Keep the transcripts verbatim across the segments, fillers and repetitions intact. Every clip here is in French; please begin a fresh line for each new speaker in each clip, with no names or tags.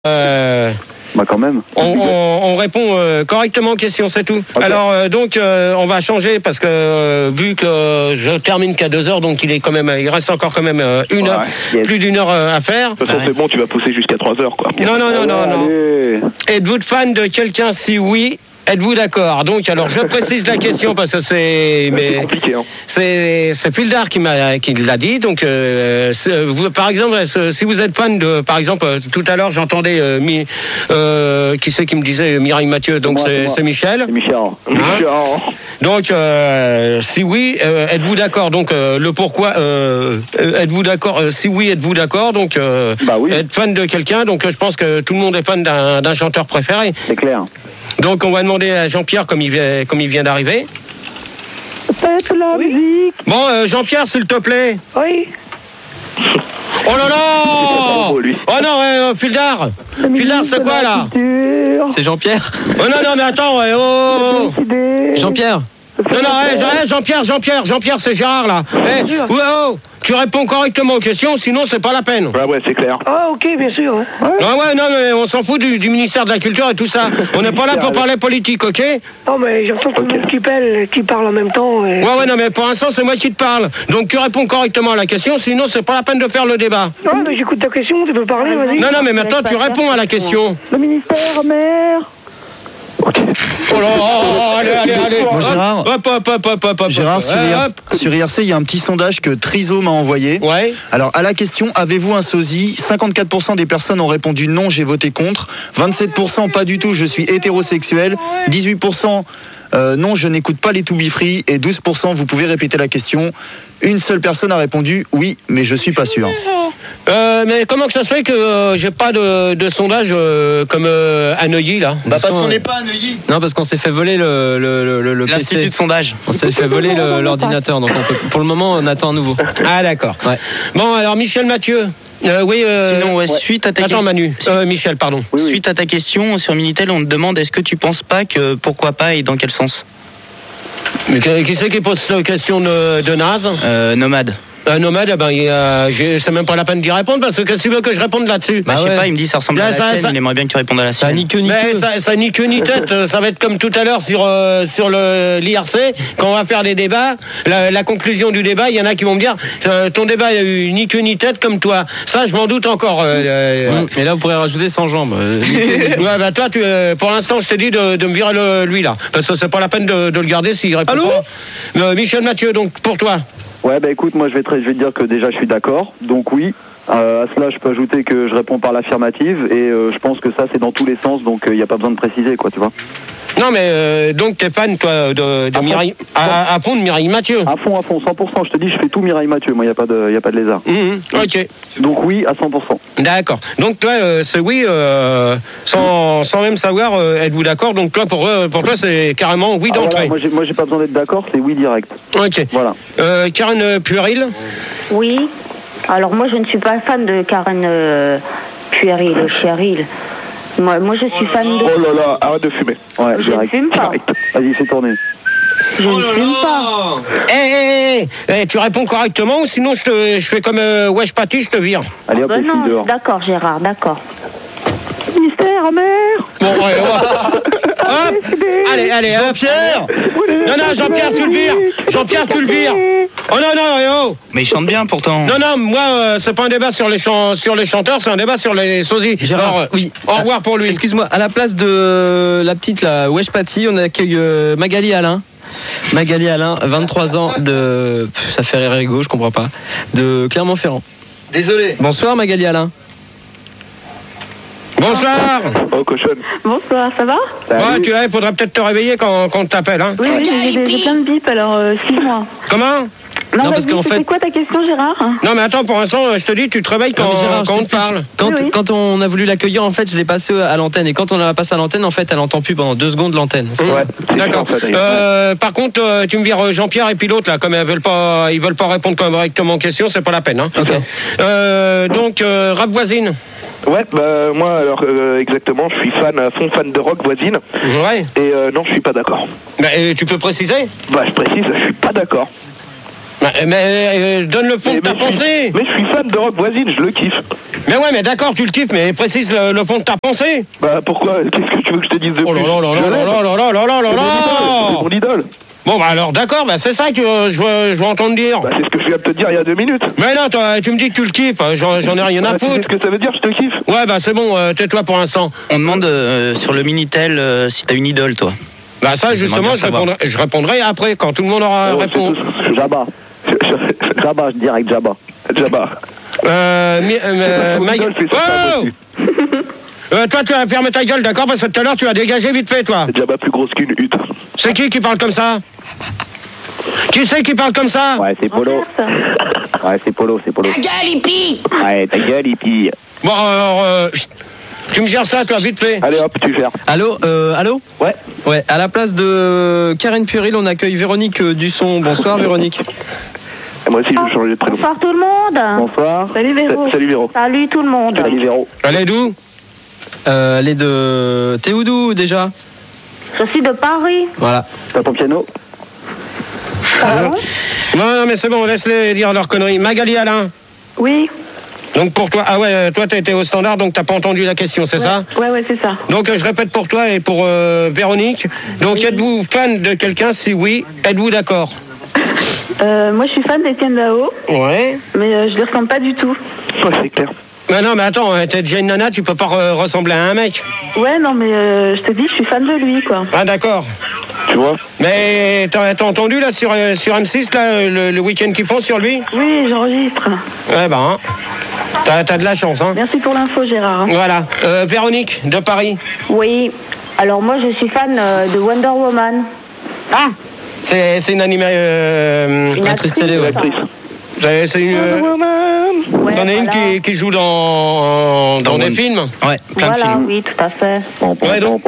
Euh...
Bah quand même.
On, on, on répond euh, correctement aux questions, c'est tout. Okay. Alors euh, donc euh, on va changer parce que euh, vu que euh, je termine qu'à deux heures, donc il est quand même, il reste encore quand même euh, une ouais, heure, yes. plus d'une heure euh, à faire.
De toute façon ouais. c'est bon, tu vas pousser jusqu'à trois heures quoi.
Non non non non non. Êtes-vous fan de quelqu'un? Si oui, êtes-vous d'accord? Donc, alors, je précise la question parce que c'est...
Mais... C'est compliqué, hein.
C'est, c'est Pildar qui, m'a, qui l'a dit. Donc, euh, vous, par exemple, si vous êtes fan de... Par exemple, tout à l'heure, j'entendais... Euh, mi, euh, qui c'est qui me disait Mireille Mathieu? Donc, c'est, moi, c'est, c'est Michel.
C'est Michel.
Hein
Michel.
Donc, euh, si oui, euh, êtes-vous d'accord? Donc, euh, le pourquoi... Euh, êtes-vous d'accord? euh, Si oui, êtes-vous d'accord? Donc, euh,
bah oui.
être fan de quelqu'un. Donc, je pense que tout le monde est fan d'un, d'un chanteur préféré.
C'est clair.
Donc on va demander à Jean-Pierre comme il vient, comme il vient d'arriver.
Faites la oui. musique.
Bon, euh, Jean-Pierre, s'il te plaît.
Oui.
Oh là là. Oh non, euh, Pildar. Pildar, c'est quoi là?
C'est Jean-Pierre.
Oh non, non, mais attends, ouais, oh.
Jean-Pierre.
Non, non, hey, Jean-Pierre, Jean-Pierre, Jean-Pierre, c'est Gérard là. Hey, oh, oh, tu réponds correctement aux questions, sinon c'est pas la peine.
Ouais, ouais, c'est clair.
Ah, ok, bien sûr. Ouais.
Non, ouais, non, mais on s'en fout du, du ministère de la Culture et tout ça. On n'est pas là pour parler politique, ok?
Non, mais j'entends tout le monde qui parle, qui parle en même temps. Et...
Ouais, ouais, non, mais pour l'instant, c'est moi qui te parle. Donc tu réponds correctement à la question, sinon c'est pas la peine de faire le débat.
Non, mais j'écoute ta question, tu peux parler, vas-y.
Non, non, mais maintenant tu réponds à la question.
Le ministère, maire.
Okay. Oh là, oh, oh, allez, allez, allez.
Bon, Gérard,
hop, hop, hop, hop, hop,
Gérard
hop,
sur,
hop.
I R, sur I R C, il y a un petit sondage que Triso m'a envoyé.
Ouais.
Alors, à la question, avez-vous un sosie? cinquante-quatre pour cent des personnes ont répondu non, j'ai voté contre. vingt-sept pour cent pas du tout, je suis hétérosexuel. dix-huit pour cent euh, non, je n'écoute pas les To Be Free. Et douze pour cent, vous pouvez répéter la question. Une seule personne a répondu oui, mais je suis pas sûr.
Euh, mais comment que ça se fait que euh, j'ai pas de, de sondage euh, comme euh, à Neuilly là?
Bah parce, parce qu'on n'est pas à Neuilly.
Non, parce qu'on s'est fait voler le, le, le, le
l'Institut
P C
de sondage.
On s'est fait voler le, l'ordinateur, donc on peut, pour le moment on attend à nouveau.
Ah d'accord. Ouais. Bon alors Michel Mathieu. Euh, oui. Euh,
Sinon, ouais,
ouais.
suite à ta
question. Attends Manu. Euh, Michel, pardon.
Oui, oui. Suite à ta question sur Minitel, on te demande est-ce que tu penses pas que pourquoi pas et dans quel sens?
Mais qui c'est qui pose cette question de, de naze?
euh, Nomade.
Un nomade, eh ben, euh, c'est même pas la peine d'y répondre parce que qu'est-ce que tu veux que je réponde là-dessus?
Bah, bah je sais ouais. pas, il me dit ça ressemble là, à la ça, tienne, ça... il aimerait bien que tu répondes à la sienne.
Ça ni queue ni queue.
Ça, ça ni queue ni tête, ça va être comme tout à l'heure sur, euh, sur le, l'I R C, quand on va faire des débats, la, la conclusion du débat, il y en a qui vont me dire euh, ton débat il a eu ni queue ni tête comme toi. Ça, je m'en doute encore. Euh, euh,
Et là, vous pourrez rajouter sans jambes. Euh,
ouais, bah toi, tu, euh, pour l'instant, je t'ai dit de, de me virer le, lui là, parce que c'est pas la peine de, de le garder s'il répond
Allô
pas. Euh, Michel Mathieu, donc pour toi.
Ouais, bah écoute, moi je vais, te, je vais te dire que déjà je suis d'accord, donc oui. Euh, à cela, je peux ajouter que je réponds par l'affirmative et euh, je pense que ça c'est dans tous les sens, donc il euh, n'y a pas besoin de préciser, quoi, tu vois.
Non, mais euh, donc t'es fan, toi, de, de à Mireille, fond. À, à fond de Mireille Mathieu.
À fond, à fond, cent pour cent. Je te dis, je fais tout Mireille Mathieu. Moi, il n'y a pas de, il y a pas de lézard.
Mmh, ok.
Donc oui, à cent pour cent.
D'accord. Donc toi, euh, c'est oui, euh, sans, sans même savoir, euh, êtes-vous d'accord? Donc toi, pour, euh, pour toi, c'est carrément oui d'entrée. Ah, voilà,
moi, j'ai, moi, j'ai pas besoin d'être d'accord, c'est oui direct.
Ok.
Voilà.
Euh, Karen Puéril.
Oui. Alors moi, je ne suis pas fan de Karen euh, Puéril, Chéril. Moi, moi, je suis fan de...
Oh là là, arrête de fumer.
Ouais,
je
direct.
ne fume pas.
Vas-y, fais tourner.
Je oh ne fume pas.
Eh, hey, hey, hey, tu réponds correctement ou sinon je, te, je fais comme euh, Wesh Paty, je te vire.
Allez, hop,
bah
les filles dehors.
D'accord, Gérard, d'accord.
Ministère, mère.
Bon, ouais, hop. Hop. Allez, allez,
Jean-Pierre.
Non, non, Jean-Pierre, tu le vires. Jean-Pierre, tu le vires. Oh non, non, oh.
Mais il chante bien pourtant.
Non, non, moi, euh, c'est pas un débat sur les, chan- sur les chanteurs, c'est un débat sur les sosies.
Gérard,
Alors,
oui.
Au revoir pour lui.
Excuse-moi, à la place de la petite là, Wesh Paty, on accueille euh, Magali Alain. Magali Alain, vingt-trois ans, de. Ça fait rire Rigo, je comprends pas. De Clermont-Ferrand.
Désolé.
Bonsoir Magali Alain.
Bonsoir.
Oh, cochonne.
Bonsoir, ça va?
Ouais, tu il faudrait peut-être te réveiller quand, quand on t'appelle. Hein.
Oui, oui, j'ai, j'ai plein de bips, alors euh, suis-moi.
Comment?
Non,
non parce qu'en fait...
c'est quoi ta question, Gérard?
Non, mais attends, pour l'instant, je te dis, tu te réveilles quand, non, Gérard, quand on te parle.
Quand,
oui, oui.
quand on a voulu l'accueillir, en fait, je l'ai passé à l'antenne. Et quand on l'a passé à l'antenne, en fait, elle n'entend plus pendant deux secondes l'antenne.
Ouais,
d'accord.
Sûr, en fait,
euh, par contre, euh, tu me vires Jean-Pierre et puis l'autre, là, comme ils veulent pas, ils veulent pas répondre correctement aux questions, c'est pas la peine. Hein.
Ok.
Euh, donc, euh, rap voisine.
Ouais, bah moi alors euh, exactement, je suis fan, à fond fan de rock voisine.
Ouais.
Et euh, non, je suis pas d'accord.
Bah, et tu peux préciser?
Bah je précise, je suis pas d'accord.
Mais, mais euh, donne le fond
Mais-
de ta
mais je suis-
pensée.
Mais je suis fan de rock voisine, je le kiffe.
Mais ouais, mais d'accord, tu le kiffes, mais précise le, le fond de ta pensée.
Bah pourquoi? Qu'est-ce que tu veux que je te dise de
Oh
plus?
là là là
Je
là
l'aime.
là là là là là là
C'est
là.
mon idole, c'est mon idole.
Bon, bah alors d'accord, bah c'est ça que euh, je veux, je veux entendre dire.
Bah c'est ce que je viens de te dire il y a deux minutes.
Mais non, toi, tu me dis que tu le kiffes, j'en j'en ai rien à
Bah, tu sais
foutre.
ce que ça veut dire, je te kiffe.
Ouais, bah c'est bon, euh, tais-toi pour l'instant.
On demande euh, sur le Minitel euh, si t'as une idole, toi.
Bah ça,
J'aimerais
justement,
bien
je
savoir.
répondrai, je répondrai après, quand tout le monde aura
Oh,
répondu.
c'est tout. Jabba. Jabba, je dirais que Jabba.
Jabba.
Euh, mi- euh,
Mon
Mag-
idole fait ça,
Oh
moi
Euh, toi, tu vas fermer ta gueule, d'accord? Parce que tout à l'heure, tu as dégagé vite fait, toi.
Jabba plus grosse qu'une hutte.
C'est qui qui parle comme ça? Qui c'est qui parle comme ça?
Ouais, c'est Polo. Ouais, c'est Polo, c'est Polo. Ta gueule, hippie. Ouais, ta gueule, hippie.
Bon, alors, euh, chut. Tu me gères ça, toi, vite fait.
Allez hop, tu gères.
Allô, euh, allô.
Ouais.
Ouais. À la place de Karen Pueril, on accueille Véronique euh, Dusson. Bonsoir, Véronique.
Et moi aussi, je vais changer de prénom.
Bonsoir tout le monde.
Bonsoir.
Salut Véro.
Sa- Salut Véro.
Salut tout le monde.
Salut Véro.
Elle est d'où?
Euh, elle est de. T'es où d'où déjà?
Je suis de Paris.
Voilà.
T'as ton piano?
Pardon?
Non, non, mais c'est bon, laisse-les dire leurs conneries. Magali Alain.
Oui.
Donc pour toi, ah ouais, euh, toi t'as été au standard, donc t'as pas entendu la question, c'est ça?
Ouais, ouais, c'est ça.
Donc euh, je répète pour toi et pour euh, Véronique. Donc êtes-vous fan de quelqu'un? Si oui, êtes-vous d'accord?
Euh, moi, je suis fan d'Étienne Dao,
Ouais.
mais euh, je lui ressemble pas du tout.
Ouais, c'est clair.
Mais non, mais attends, euh, t'es déjà une nana, tu peux pas euh, ressembler à un mec.
Ouais, non, mais euh, je te dis, je suis fan de lui, quoi.
Ah d'accord.
Tu vois?
Mais t'as t'as entendu là sur, euh, sur M six là, euh, le, le week-end qu'ils font sur lui?
Oui, j'enregistre.
Ouais ben, hein. t'as t'as de la chance, hein.
Merci pour l'info, Gérard.
Voilà. Euh, Véronique de Paris.
Oui. Alors moi je suis fan euh, de Wonder Woman.
Ah. C'est c'est une animée. Euh,
Une
Actrice télé, ouais.
actrice.
c'est c'est une. euh,
Ouais,
C'en est une
voilà.
qui, qui joue dans, dans,
Dans
des
Wonder-
films.
Ouais, plein de
Voilà,
films.
oui, tout à fait.
Ouais, donc-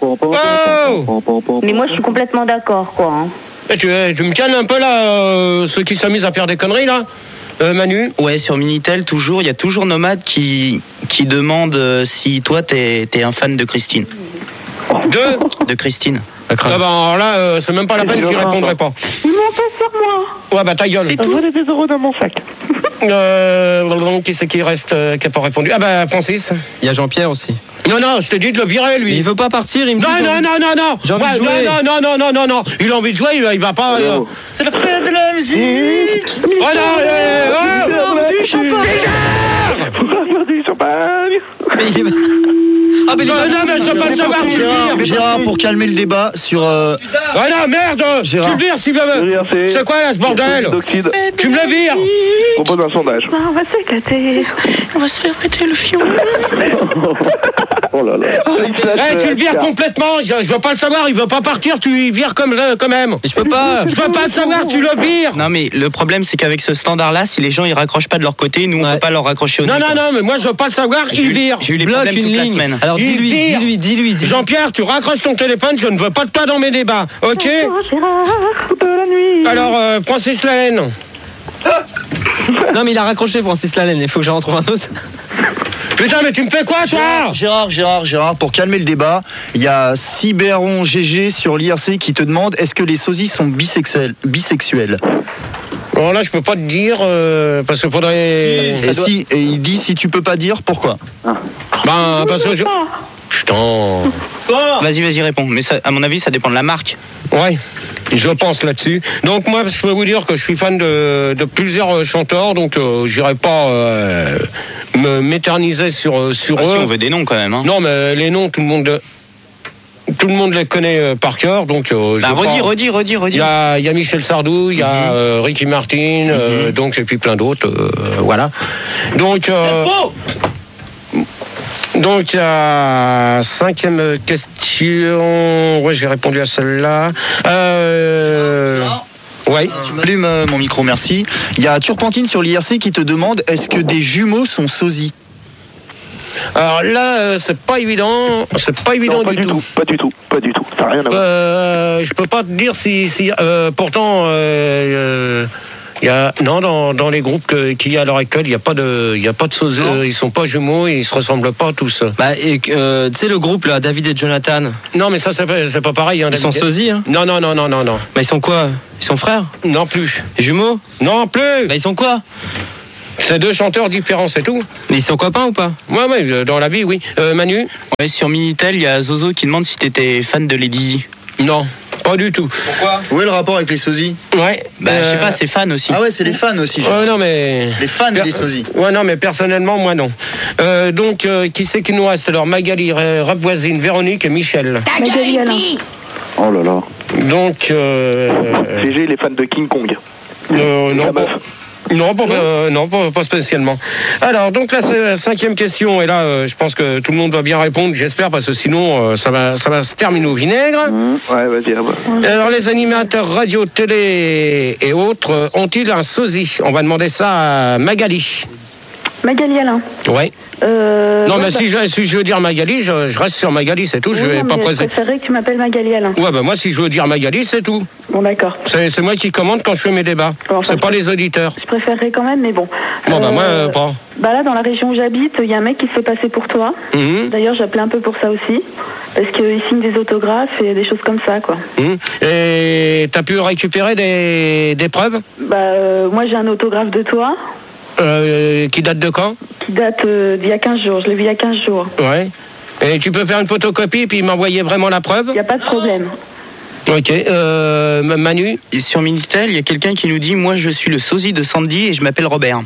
Oh
Mais moi je suis complètement d'accord, quoi. hein.
Eh, tu, tu me calmes un peu là, euh, ceux qui s'amusent à faire des conneries là, euh, Manu.
Ouais, sur Minitel, toujours, il y a toujours Nomade qui, qui demande euh, si toi, t'es es un fan de Christine.
Deux.
De Christine.
Ah ben alors là, euh, c'est même pas la peine, j'y répondrai pas.
Ils m'ont fait sur moi.
Ouais bah ta gueule.
Je voulais des euros dans mon sac.
Euh, qui c'est qui reste, euh, qui a pas répondu? Ah bah Francis.
Il y a Jean-Pierre aussi.
Non non, je te dis de le virer
Mais
lui.
il veut pas partir, il me
Non
dit.
non non non non.
J'ai envie de
Ouais,
jouer.
non non non non non non. Il a envie de jouer, il, il va pas. euh,
C'est la fête de la musique.
Oh non, eh, oh,
du champagne. Du champagne.
Mais il est- Ah, mais il est
Non,
pas-
non, mais je peux pas le savoir, tu le
Gérard,
vires.
Gérard, pour calmer le débat sur. euh,
Ouais, non, merde,
Gérard.
tu le vires, s'il veut.
Gérard, c'est-
C'est quoi là, ce bordel?
D'oxyde.
Tu me le vires.
Je propose un sondage.
Ah, on va s'éclater.
On va se faire péter le fion.
Oh là là.
Eh, tu le vires complètement, je, je veux pas le savoir, il veut pas partir, tu y vires comme, euh, quand même.
Mais je peux pas.
Je veux pas le savoir, tu le vires.
Non, mais le problème, c'est qu'avec ce standard-là, si les gens ils raccrochent pas de leur côté, nous, on
Ouais.
peut pas leur raccrocher au
Non,
nez,
non,
quoi.
non, mais moi je veux pas le savoir,
J'ai
il
eu-
vire.
J'ai eu les
Bloque
problèmes
une
toute la
ligne.
semaine.
Alors
Il
dis-lui,
vire.
dis-lui, dis-lui, dis-lui.
Jean-Pierre, tu raccroches ton téléphone, je ne veux pas de toi dans mes débats, ok?
Oh, Gérard, de la nuit.
Alors, euh, Francis Lahaine.
Non, mais il a raccroché Francis Lalanne, il faut que j'en retrouve un autre.
Putain, mais tu me fais quoi, toi?
Gérard, Gérard, Gérard, pour calmer le débat, il y a Cyberon G G sur l'I R C qui te demande est-ce que les sosies sont bisexuels, bisexuels
Bon, là, je peux pas te dire, euh, parce qu'il faudrait.
et, si, et il dit si tu peux pas dire pourquoi.
Ben, parce que je. Putain.
Vas-y, vas-y, réponds. Mais ça, à mon avis, ça dépend de la marque.
Ouais, je pense là-dessus. Donc moi, je peux vous dire que je suis fan de, de plusieurs euh, chanteurs, donc euh, j'irai pas euh, me m'éterniser sur, euh, sur
Ah,
eux.
si, on veut des noms quand même. Hein.
Non, mais les noms, tout le monde, tout le monde les connaît euh, par cœur, donc. Euh, je
Bah,
vais
redis,
pas-
redis, redis,
Il
redis.
y a, il y a Michel Sardou, il y a
Mhm.
euh, Ricky Martin, euh, donc et puis plein d'autres, euh, voilà. Donc. Euh, Donc, il y a cinquième question. Ouais, j'ai répondu à celle-là. Euh... Ouais.
Plume euh, mon micro, merci. Il y a Turpentine sur l'I R C qui te demande est-ce que des jumeaux sont sosies?
Alors là, euh, c'est pas évident. C'est pas évident
Non, pas
du,
du tout. Pas du tout. Pas du tout. Ça n'a rien à voir.
Euh, je peux pas te dire si, si euh, pourtant, euh, euh, Il y a, non, dans, dans les groupes que, qu'il y a à l'heure actuelle, il n'y a pas de, il y a pas de sosie, ils sont pas jumeaux et ils se ressemblent pas tous.
Bah, et, euh, tu sais, le groupe, là, David et Jonathan.
Non, mais ça, c'est pas, c'est pas pareil. Hein,
ils sont sosies, hein.
Non, non, non, non, non, non.
Bah, ils sont quoi? Ils sont frères?
Non, plus.
Jumeaux?
Non, plus.
Bah, ils sont quoi?
C'est deux chanteurs différents, c'est tout.
Mais ils sont copains ou pas?
Ouais, ouais, dans la vie, oui. Euh, Manu?
Ouais, sur Minitel, il y a Zozo qui demande si t'étais fan de Lady.
Non. Pas du tout.
Pourquoi?
Où est le rapport avec les sosies?
Ouais.
Bah,
euh...
je sais pas, c'est fan aussi.
Ah ouais, c'est les fans aussi.
Ouais, non, mais...
Les fans
per...
des sosies.
Ouais, non, mais personnellement, moi, non. Euh, donc, euh, qui c'est qui nous reste alors? Magali, Rapvoisine, Véronique et Michel.
Magali Alain.
Oh là là.
Donc... Euh...
G G, il est fan de King Kong.
Euh, non, pas... Non, pas, euh, non pas, pas spécialement. Alors, donc la cinquième question, et là, euh, je pense que tout le monde va bien répondre, j'espère, parce que sinon, euh, ça, va, ça va se terminer au vinaigre.
Mmh, ouais, vas-y. Ouais.
Alors, les animateurs radio, télé et autres euh, ont-ils un sosie? On va demander ça à Magali.
Magali Alain.
Ouais.
Euh,
non,
ouais,
mais
bah...
si, je, si je veux dire Magali, je, je reste sur Magali, c'est tout.
Oui,
je vais
non,
pas
mais
présenter.
Je préférerais que tu m'appelles Magali Alain.
Ouais, bah moi, si je veux dire Magali, c'est tout.
Bon, d'accord.
C'est, c'est moi qui commande quand je fais mes débats.
Bon, enfin,
c'est pas les auditeurs.
Je préférerais quand même, mais bon.
Bon, bah
euh,
moi, euh, pas.
Bah là, dans la région où j'habite, il y a un mec qui se fait passer pour toi.
Mmh.
D'ailleurs, j'appelais un peu pour ça aussi. Parce qu'il signe des autographes et des choses comme ça, quoi.
Mmh. Et t'as pu récupérer des, des preuves?
Bah, euh, moi, j'ai un autographe de toi.
Euh, qui date de quand?
Qui date euh, d'il y a quinze jours. Je l'ai vu il y a quinze jours.
Ouais. Et tu peux faire une photocopie et puis m'envoyer vraiment la preuve?
Il n'y a pas de problème.
Ok. Euh, Manu?
Et sur Minitel, il y a quelqu'un qui nous dit: moi, je suis le sosie de Sandy et je m'appelle Robert.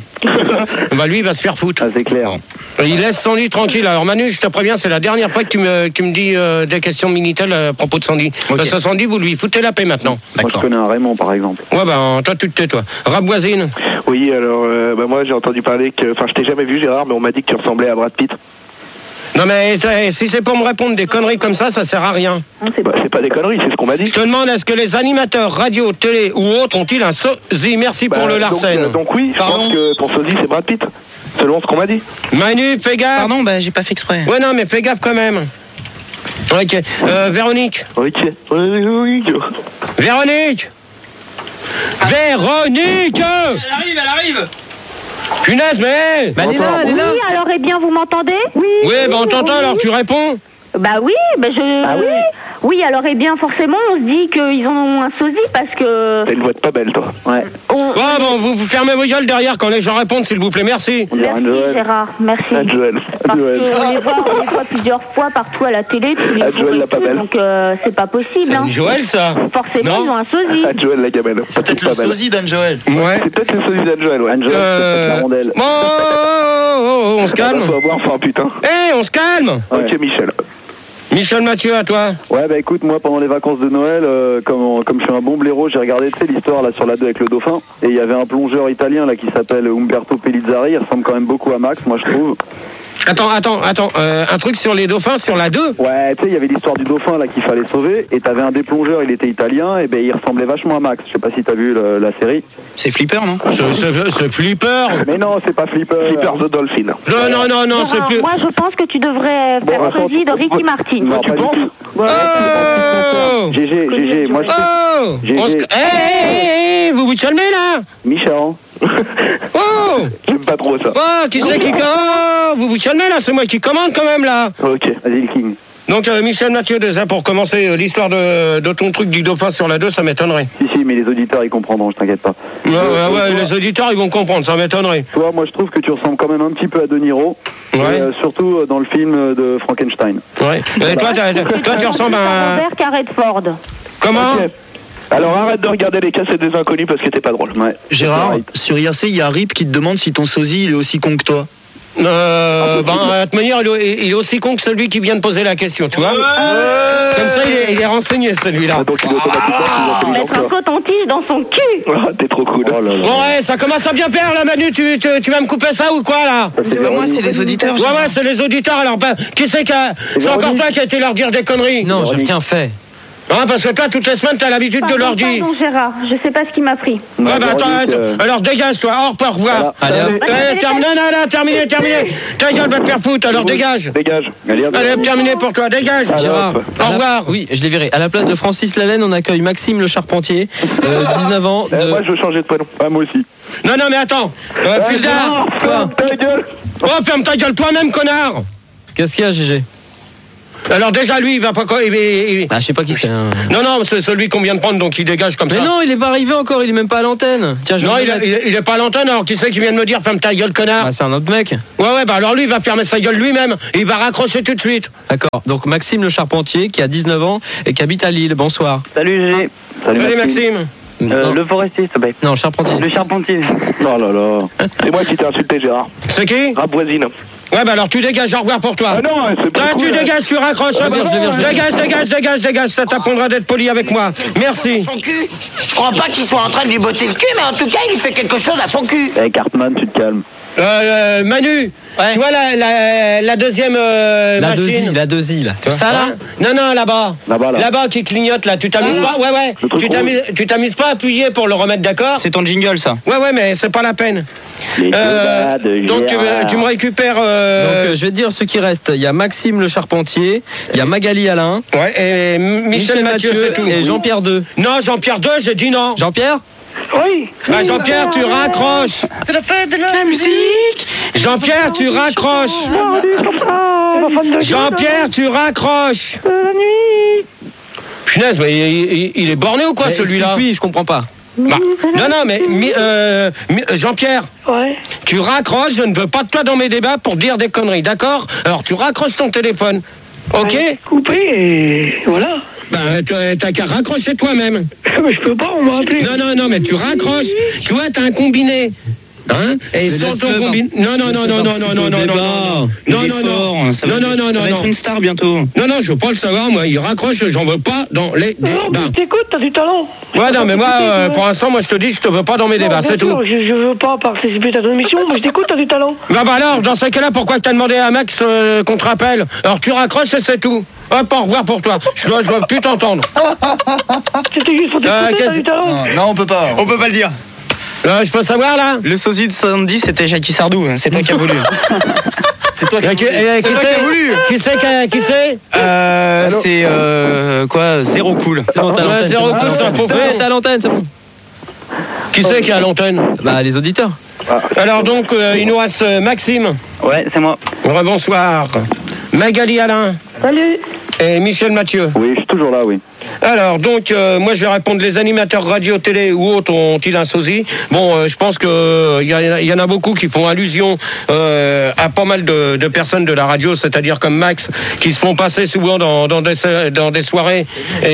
Bah lui, il va se faire foutre.
Ah, c'est clair.
Il laisse Sandy tranquille. Alors Manu, je te préviens, c'est la dernière fois que tu me, tu me dis euh, des questions Minitel à propos de Sandy.
Okay.
Parce que Sandy, vous lui foutez la paix maintenant.
Moi, je connais un Raymond, par exemple.
Ouais, bah toi, tu te tais, toi. Rapvoisine?
Oui, alors, euh, bah, moi, j'ai entendu parler que... Enfin, je t'ai jamais vu, Gérard, mais on m'a dit que tu ressemblais à Brad Pitt.
Non, mais si c'est pour me répondre des conneries comme ça, ça sert à rien.
Non, c'est
bah, c'est pas des conneries, c'est ce qu'on m'a dit.
Je te demande, est-ce que les animateurs radio, télé ou autres ont-ils un sosie? Merci bah, pour le Larsen.
Donc, euh, donc oui, je Pardon pense que ton sosie, c'est Brad Pitt. Selon ce qu'on m'a dit.
Manu, fais gaffe.
Pardon, bah j'ai pas fait exprès.
Ouais, non, mais fais gaffe quand même. Ok. Euh, Véronique.
Ok. Véronique.
Véronique. Véronique.
Elle arrive, elle arrive.
Punaise, mais...
Bah, elle est là, elle est là.
Oui, alors, eh bien, vous m'entendez? Oui.
Oui, bah on t'entend, alors tu réponds.
Bah oui, bah je...
Ah oui.
Oui, alors, eh bien, forcément, on se dit qu'ils ont un sosie parce que...
T'as une voix de pas belle, toi.
Ouais.
On...
Ouais, bon, vous, vous fermez vos gueules derrière quand les gens répondent, s'il vous plaît, merci.
Merci, Gérard, merci.
Ah, Joël.
Parce
Joël.
qu'on les voit, on les voit plusieurs fois partout à la télé, tous les
Ah,
jours
Joël,
et
la pas
tout,
belle.
donc euh, c'est pas possible. Hein.
Joël, ça?
Forcément,
Non.
ils ont un sosie.
Ah, Joël, la gamelle.
C'est peut-être le sosie d'Anne Joël.
Ouais.
C'est peut-être le sosie d'Anne Joël, ouais.
Anne Joël,
Euh...
c'est la rondelle.
Bon, oh, oh, oh, on se calme.
On va boire, enfin, putain.
Eh, on se calme.
Ouais.
Ok, Michel.
Michel Mathieu, à toi.
Ouais, bah écoute, moi pendant les vacances de Noël, euh, comme, comme je suis un bon blaireau, j'ai regardé tu sais, l'histoire là sur la deux avec le dauphin. Et il y avait un plongeur italien là qui s'appelle Umberto Pellizzari. Il ressemble quand même beaucoup à Max, moi je trouve.
Attends, attends, attends. Euh, un truc sur les dauphins, sur la deux?
Ouais, tu sais, il y avait l'histoire du dauphin là qu'il fallait sauver. Et t'avais un des plongeurs, il était italien. Et ben il ressemblait vachement à Max. Je sais pas si t'as vu le, la série.
C'est Flipper, non?
C'est, c'est, c'est Flipper.
Mais non, c'est pas Flipper.
Flipper the Dolphin.
Non, non, non, non, c'est
Gérard,
plus...
moi, je pense que tu devrais
Bon,
faire
attends,
sosie de Ricky Martin.
Non,
tu
pas du
penses
tout.
Oh
G G, G G, moi je
Oh
J'ai-
on se...
j'ai-
Eh, eh, vous vous calmez, là?
Michel.
Oh
J'aime pas trop ça.
Oh, qui c'est qui... Oh, vous vous calmez, là? C'est moi qui commande, quand même, là.
Ok.
Vas-y le King.
Donc, euh, Michel Mathieu, déjà, pour commencer, euh, l'histoire de, de ton truc du dauphin sur la deux, ça m'étonnerait.
Si, si, mais les auditeurs ils comprendront, je t'inquiète pas.
Ouais,
Euh,
ouais, ouais,
toi,
les auditeurs, ils vont comprendre, ça m'étonnerait.
toi, moi je trouve que tu ressembles quand même un petit peu à De Niro.
Ouais.
Et, euh, surtout euh, dans le film de Frankenstein.
Ouais. Et toi, t'as- toi, tu ressembles à...
Robert Carretford.
Comment?
Ok. Alors arrête de regarder les cassettes des inconnus parce que t'es pas drôle.
Ouais.
Gérard, sur I R C, il y a Rip qui te demande si ton sosie il est aussi con que toi.
Euh, ben, de toute manière, il est, il est aussi con que celui qui vient de poser la question, tu vois. Comme ça, il est, il est renseigné, celui-là.
Ah, donc il est automatiquement plus intelligent
Mettre
que
un
toi.
coton-tige dans son cul.
Ah, t'es trop cool.
Oh là là.
Bon, ouais, ça commence à bien faire, là, Manu. Tu, tu, tu vas me couper ça ou quoi, là?
Ça,
C'est pas moi, c'est les auditeurs.
Ouais, ouais, c'est les auditeurs. Alors, ben, qui c'est qui a... C'est encore toi qui a été leur dire des conneries.
Non, j'ai
Véronique.
rien fait.
Ah, parce que toi, toutes les semaines, t'as l'habitude de leur dire.
Pardon, Gérard, je sais pas ce qu'il m'a pris.
Ouais, bah attends,
Véronique,
attends.
euh,
Alors dégage-toi, au revoir.
Voilà.
Allez, hop.
Eh, terminé, non, non, non, terminé, terminé. Ta gueule, va te faire foutre, alors dégage.
Dégage.
Allez, hop.
Allez, terminé pour toi, dégage.
Gérard,
Au
à la-
revoir.
Oui, je l'ai viré. À la place de Francis Lalanne, on accueille Maxime Le Charpentier, euh, dix-neuf ans.
Euh,
De...
moi, je veux changer de prénom.
Ah, moi aussi.
Non, non, mais attends. Euh, Fildar.
Quoi?
Ta gueule.
Oh, ferme ta gueule toi-même, connard.
Qu'est-ce qu'il y a, G G?
Alors déjà, lui, il va pas... Il, il- il-
Ah, je sais pas qui c'est. hein.
Non, non, c'est celui qu'on vient de prendre, donc il dégage comme
Mais
ça.
non, il est pas arrivé encore, il est même pas à l'antenne. Tiens, je vais
Non,
le
il,
mettre.
est- il, est- il est pas à l'antenne, alors qui c'est qui vient de me dire ferme ta gueule, connard.
Ah, c'est un autre mec.
Ouais, ouais, bah alors lui, il va fermer sa gueule lui-même. Et il va raccrocher tout de suite.
D'accord. Donc Maxime Le Charpentier, qui a dix-neuf ans et qui habite à Lille. Bonsoir.
Salut G.
Salut, Maxime.
Euh,
non,
le forestier, s'il te plaît.
non, Charpentier.
Le charpentier.
Oh là là.
C'est moi qui t'ai insulté, Gérard.
C'est qui?
Rap voisine.
Ouais, bah alors tu dégages, au revoir pour toi.
Ah non, c'est pas
Toi,
cool,
tu
hein.
dégages, tu raccroches.
Je le vire, je le vire, je le vire.
Dégage, dégage, dégage, dégage. Ça t'apprendra d'être poli avec moi. Merci.
Son cul. Je crois pas qu'il soit en train de lui botter le cul, mais en tout cas, il fait quelque chose à son cul.
Eh, Cartman, tu te calmes.
Euh, euh, Manu,
Ouais.
tu vois la, la, la deuxième euh,
La
machine
deuxie, la deuxie, là. Tu vois
Ça là? Non, non, là-bas.
Là-bas, là.
Là-bas qui clignote, là. Tu t'amuses pas? Ouais, ouais.
Le truc
Tu t'amuses, tu t'amuses pas à appuyer pour le remettre d'accord?
C'est ton jingle, ça.
Ouais, ouais, mais c'est pas la peine.
Les
Euh,
débats de
donc tu me,
Gérard.
tu me récupères. euh,
Donc euh, je vais te dire ce qui reste. Il y a Maxime Le Charpentier, il y a Magali Alain,
Ouais, et M- Michel, Mathieu, c'est tout.
et Jean-Pierre deux.
Non, Jean-Pierre deux, j'ai dit non.
Jean-Pierre?
Oui.
Bah, Jean-Pierre, tu raccroches.
C'est la fête de la musique.
Jean-Pierre, tu raccroches. Jean-Pierre, tu raccroches. Punaise, mais il, il- il est borné ou quoi,
Mais
celui-là?
explique-lui, je comprends pas.
Bah, non, non, mais mi- euh, mi- Jean-Pierre,
Ouais.
tu raccroches, je ne veux pas de toi dans mes débats pour dire des conneries, d'accord? Alors tu raccroches ton téléphone, ok?
Coupé et voilà.
Bah, tu- t'as qu'à raccrocher toi-même.
Mais je peux pas, on m'a appelé.
Non, non, non, mais tu raccroches. Tu vois, t'as un combiné. Hein? Et
Mais
sans ton
laisse-le
combiné. Non, non, non, non, non, non, non, non, non, non. Non, non, non.
Ça va,
Non, non, non,
ça
non,
va être
non.
une star bientôt.
Non, non, je veux pas le savoir, moi. Il raccroche, j'en veux pas dans les
Non,
débats.
mais t'écoutes, t'as du talent.
Ouais, non, mais moi,
Écoutez,
euh,
ouais.
pour l'instant, moi, je te dis, je te veux pas dans mes
Non,
débats,
bien
c'est tout.
sûr, Je, je veux pas participer à ton émission, mais je t'écoute, t'as du talent.
Bah, bah alors, dans ce cas-là, pourquoi t'as demandé à Max euh, qu'on te rappelle? Alors tu raccroches et c'est tout. Hop, au revoir pour toi. Je dois, je dois plus t'entendre.
C'était juste pour
Euh,
t'écouter, t'as
qu'est-ce-
du talent.
Non, non, on peut pas.
On peut pas le dire.
Euh, je peux savoir, là?
Le sosie de soixante-dix, c'était Jackie Sardou. hein. C'est toi qui as voulu.
C'est toi qui
Euh, qui, euh, qui
toi qui as
c'est?
voulu.
Qui c'est? Qui, qui c'est?
Euh, c'est euh, quoi Zéro cool.
C'est bon, t'as
Ouais,
l'antenne.
zéro
c'est bon.
coup, c'est un pauvre.
Ouais, t'as l'antenne, c'est bon.
Qui c'est qui est à l'antenne?
Bah, les auditeurs.
Alors donc, euh, il nous reste euh, Maxime.
Ouais, c'est moi.
Rebonsoir. Magali Alain.
Salut.
Et Michel Mathieu.
Oui, je suis toujours là, oui.
Alors, donc, euh, moi, je vais répondre. Les animateurs radio, télé ou autres ont-ils un sosie? Bon, euh, je pense qu'il y, a- y en a beaucoup qui font allusion euh, à pas mal de, de personnes de la radio, c'est-à-dire comme Max, qui se font passer souvent dans, dans, des, dans des soirées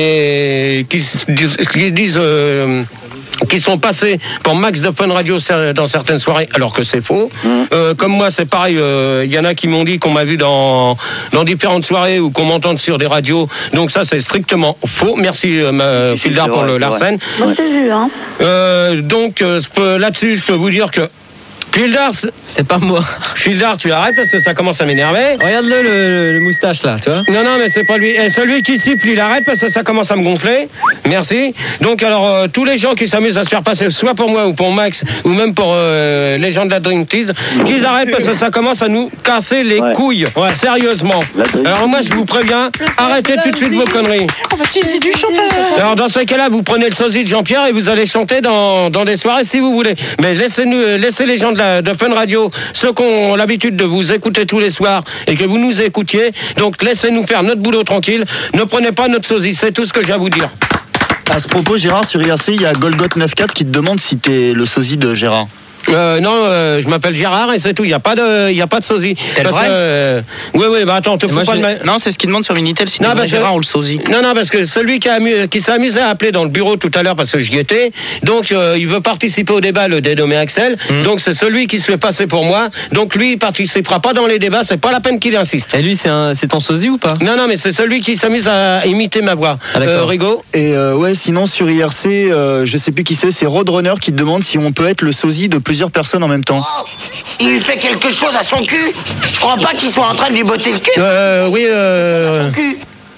et qui, s- qui disent... euh, qui sont passés pour Max de Fun Radio dans certaines soirées, alors que c'est faux. Euh, comme moi, c'est pareil. Il euh, y en a qui m'ont dit qu'on m'a vu dans, dans différentes soirées ou qu'on m'entend sur des radios. Donc ça, c'est strictement faux. Merci, euh, ma Fildar, pour le Larsen.
Moi, je t'ai vu, hein.
Euh, donc euh, je peux- là-dessus, je peux vous dire que Fildar, c'est-
C'est pas moi.
Fildar, tu arrêtes parce que ça commence à m'énerver.
Regarde-le, le, le moustache, là, tu vois.
Non, non, mais c'est pas lui. Et celui qui siffle, il arrête parce que ça commence à me gonfler. Merci. Donc, alors, euh, tous les gens qui s'amusent à se faire passer, soit pour moi ou pour Max, ou même pour euh, les gens de la Dream Tease, qu'ils arrêtent parce que ça commence à nous casser les
Ouais.
couilles. Ouais, sérieusement.
La Dream
Alors, moi, je vous préviens, arrêtez tout de suite vos conneries.
On va utiliser du chanteur.
Alors, dans ce cas-là, vous prenez le sosie de Jean-Pierre et vous allez chanter dans, dans des soirées si vous voulez. Mais laissez-nous, euh, laissez les gens de, la, de Fun Radio, ceux qui ont l'habitude de vous écouter tous les soirs et que vous nous écoutiez. Donc, laissez-nous faire notre boulot tranquille. Ne prenez pas notre sosie. C'est tout ce que j'ai à vous dire.
À ce propos, Gérard, sur I R C, il y a Golgot quatre-vingt-quatre qui te demande si t'es le sosie de Gérard.
Euh, non, euh, je m'appelle Gérard et c'est tout. Il n'y a pas de, il y a pas de sosie.
T'es le
Parce
vrai
que, euh, oui, oui, bah attends, te
Et
fous
moi,
pas de
je-
ma...
Non, c'est ce qu'il demande sur Minitel, si
Non,
t'es
parce que-
Gérard ou le sosie.
Non, non, parce que celui qui, a amu- qui s'est amusé à appeler dans le bureau tout à l'heure, parce que j'y étais, donc euh, il veut participer au débat, le dénommé Axel. Donc c'est celui qui se fait passer pour moi. Donc lui, il participera pas dans les débats. C'est pas la peine qu'il insiste.
Et lui, c'est un- c'est ton sosie ou pas?
Non, non, mais c'est celui qui s'amuse à imiter ma voix.
Ah, d'accord.
Euh, Rigaud.
Et euh, ouais, sinon sur I R C, euh, je sais plus qui c'est, c'est Roadrunner qui te demande si on peut être le sosie de plusieurs personnes en même temps.
Il fait quelque chose à son cul. Je crois pas qu'il soit en train de lui botter le cul.
Euh, oui,
À
euh...
son cul.
Bon,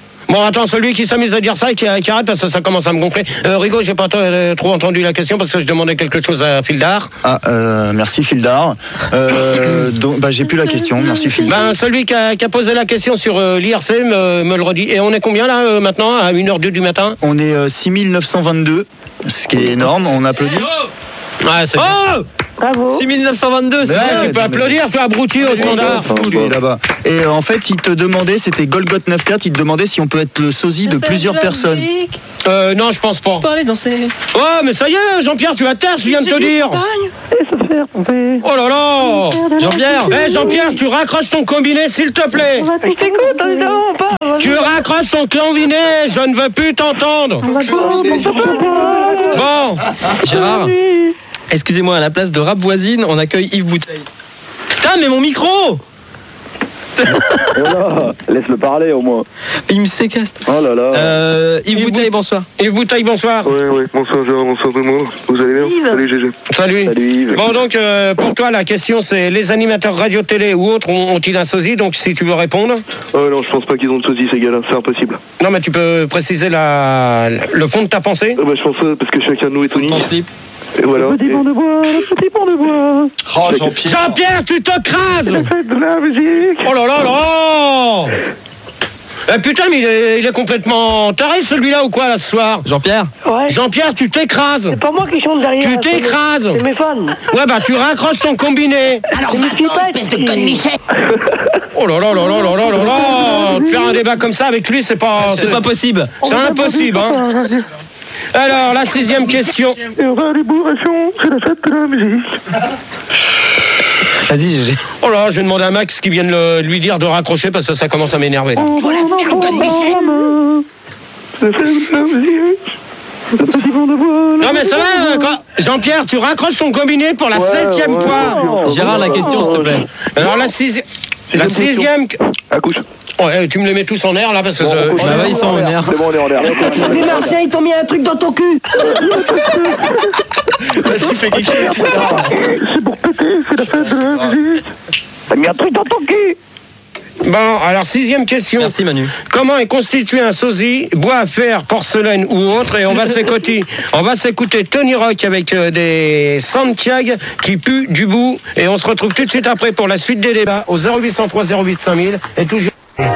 attends, celui qui s'amuse à dire ça et qui, qui arrête parce que ça commence à me gonfler. Euh, Rigaud, j'ai pas t- trop entendu la question parce que je demandais quelque chose à Fildar.
Ah, euh, merci Fildar. Euh, donc, bah, j'ai plus la question, merci Fildar.
Ben, celui qui a, qui a posé la question sur euh, l'I R C me, me le redit. Et on est combien là euh, maintenant, à une heure deux du matin?
On est euh, six mille neuf cent vingt-deux, ce qui est énorme, on applaudit.
Ouais, c'est
Oh
Bravo.
six mille neuf cent vingt-deux, c'est
Ouais,
bien.
tu peux applaudir, toi, abruti au standard.
Fou, lui, là-bas. Et euh, en fait, il te demandait, c'était Golgot neuf-quatre, il te demandait si on peut être le sosie de plusieurs personnes.
Euh, non, je pense pas.
Parler dans ces...
Oh, mais ça y est, Jean-Pierre, tu vas te taire, je viens de te dire. Oh là là.
Jean-Pierre.
Eh, Jean-Pierre, tu raccroches ton combiné, s'il te plaît.
Je t'écoute, non, pas.
Tu raccroches ton combiné, je ne veux plus t'entendre. Bon.
Gérard, excusez-moi, à la place de Rap Voisine, on accueille Yves Bouteille. Putain, mais mon micro!
Voilà, laisse-le parler au moins.
Il me séquestre.
Oh là là.
Euh, Yves Bouteille, bonsoir.
Yves Bouteille, bonsoir.
Oui, oui, bonsoir Gérard, bonsoir tout le monde. Vous allez bien? Salut G G.
Salut.
Salut Yves.
Bon, donc, euh, pour toi, la question, c'est les animateurs radio-télé ou autres ont- ont-ils un sosie? Donc, si tu veux répondre.
Oh non, je pense pas qu'ils ont de sosie ces gars-là, c'est impossible.
Non, mais tu peux préciser la, le fond de ta pensée?
Ah bah, je pense ça parce que chacun de nous est unique.
Ton slip.
Et voilà.
Le petit pont de bois, le petit pont de bois.
Oh, Jean-Pierre.
Jean-Pierre, tu te crases!
Faites de la musique.
Oh là là là! Eh, putain, mais il est, il est complètement taré celui-là ou quoi là ce soir?
Jean-Pierre.
Ouais.
Jean-Pierre, tu t'écrases!
C'est pas moi qui chante derrière.
Tu
c'est-
t'écrases!
C'est mes fans.
Ouais, bah tu raccroches ton combiné!
Alors
Mais qui
va-t'en,
passe,
espèce de
qui-
conne Michel.
Oh là là là là là là là là! Faire un débat comme ça avec lui, c'est pas.
C'est pas possible.
C'est impossible, hein! Alors, la sixième question.
Et on va à l'ébourration, c'est la fête de la musique.
Vas-y, G G.
Oh là, je vais demander à Max qui vienne le- lui dire de raccrocher parce que ça commence à m'énerver. là.
Tu vas la faire, conne Michel.
C'est la fête de la musique. Le petit pont de bois.
Non mais ça va, euh, quand- Jean-Pierre, tu raccroches ton combiné pour la septième
ouais,
fois.
ouais.
Gérard, la question, s'il te plaît.
Alors la sixième. La sixième.
Accouche.
Oh, eh, tu me les mets tous en air là parce que.
Bon,
euh,
on couche.
Bah ouais, ils sont en air.
C'est bon, on est en l'air.
Les Martiens, ils t'ont mis un truc dans ton cul.
Vas-y, fais quelque chose.
C'est pour péter, c'est la fête de la musique. T'as mis un truc dans ton cul.
Bon, alors sixième question.
Merci Manu.
Comment est constitué un sosie, bois, fer, porcelaine ou autre? Et on va s'écouter, on va s'écouter Tony Rock avec euh, des Santiago qui puent du bout. Et on se retrouve tout de suite après pour la suite des débats au zéro huit cent trois zéro huit cinq mille et toujours.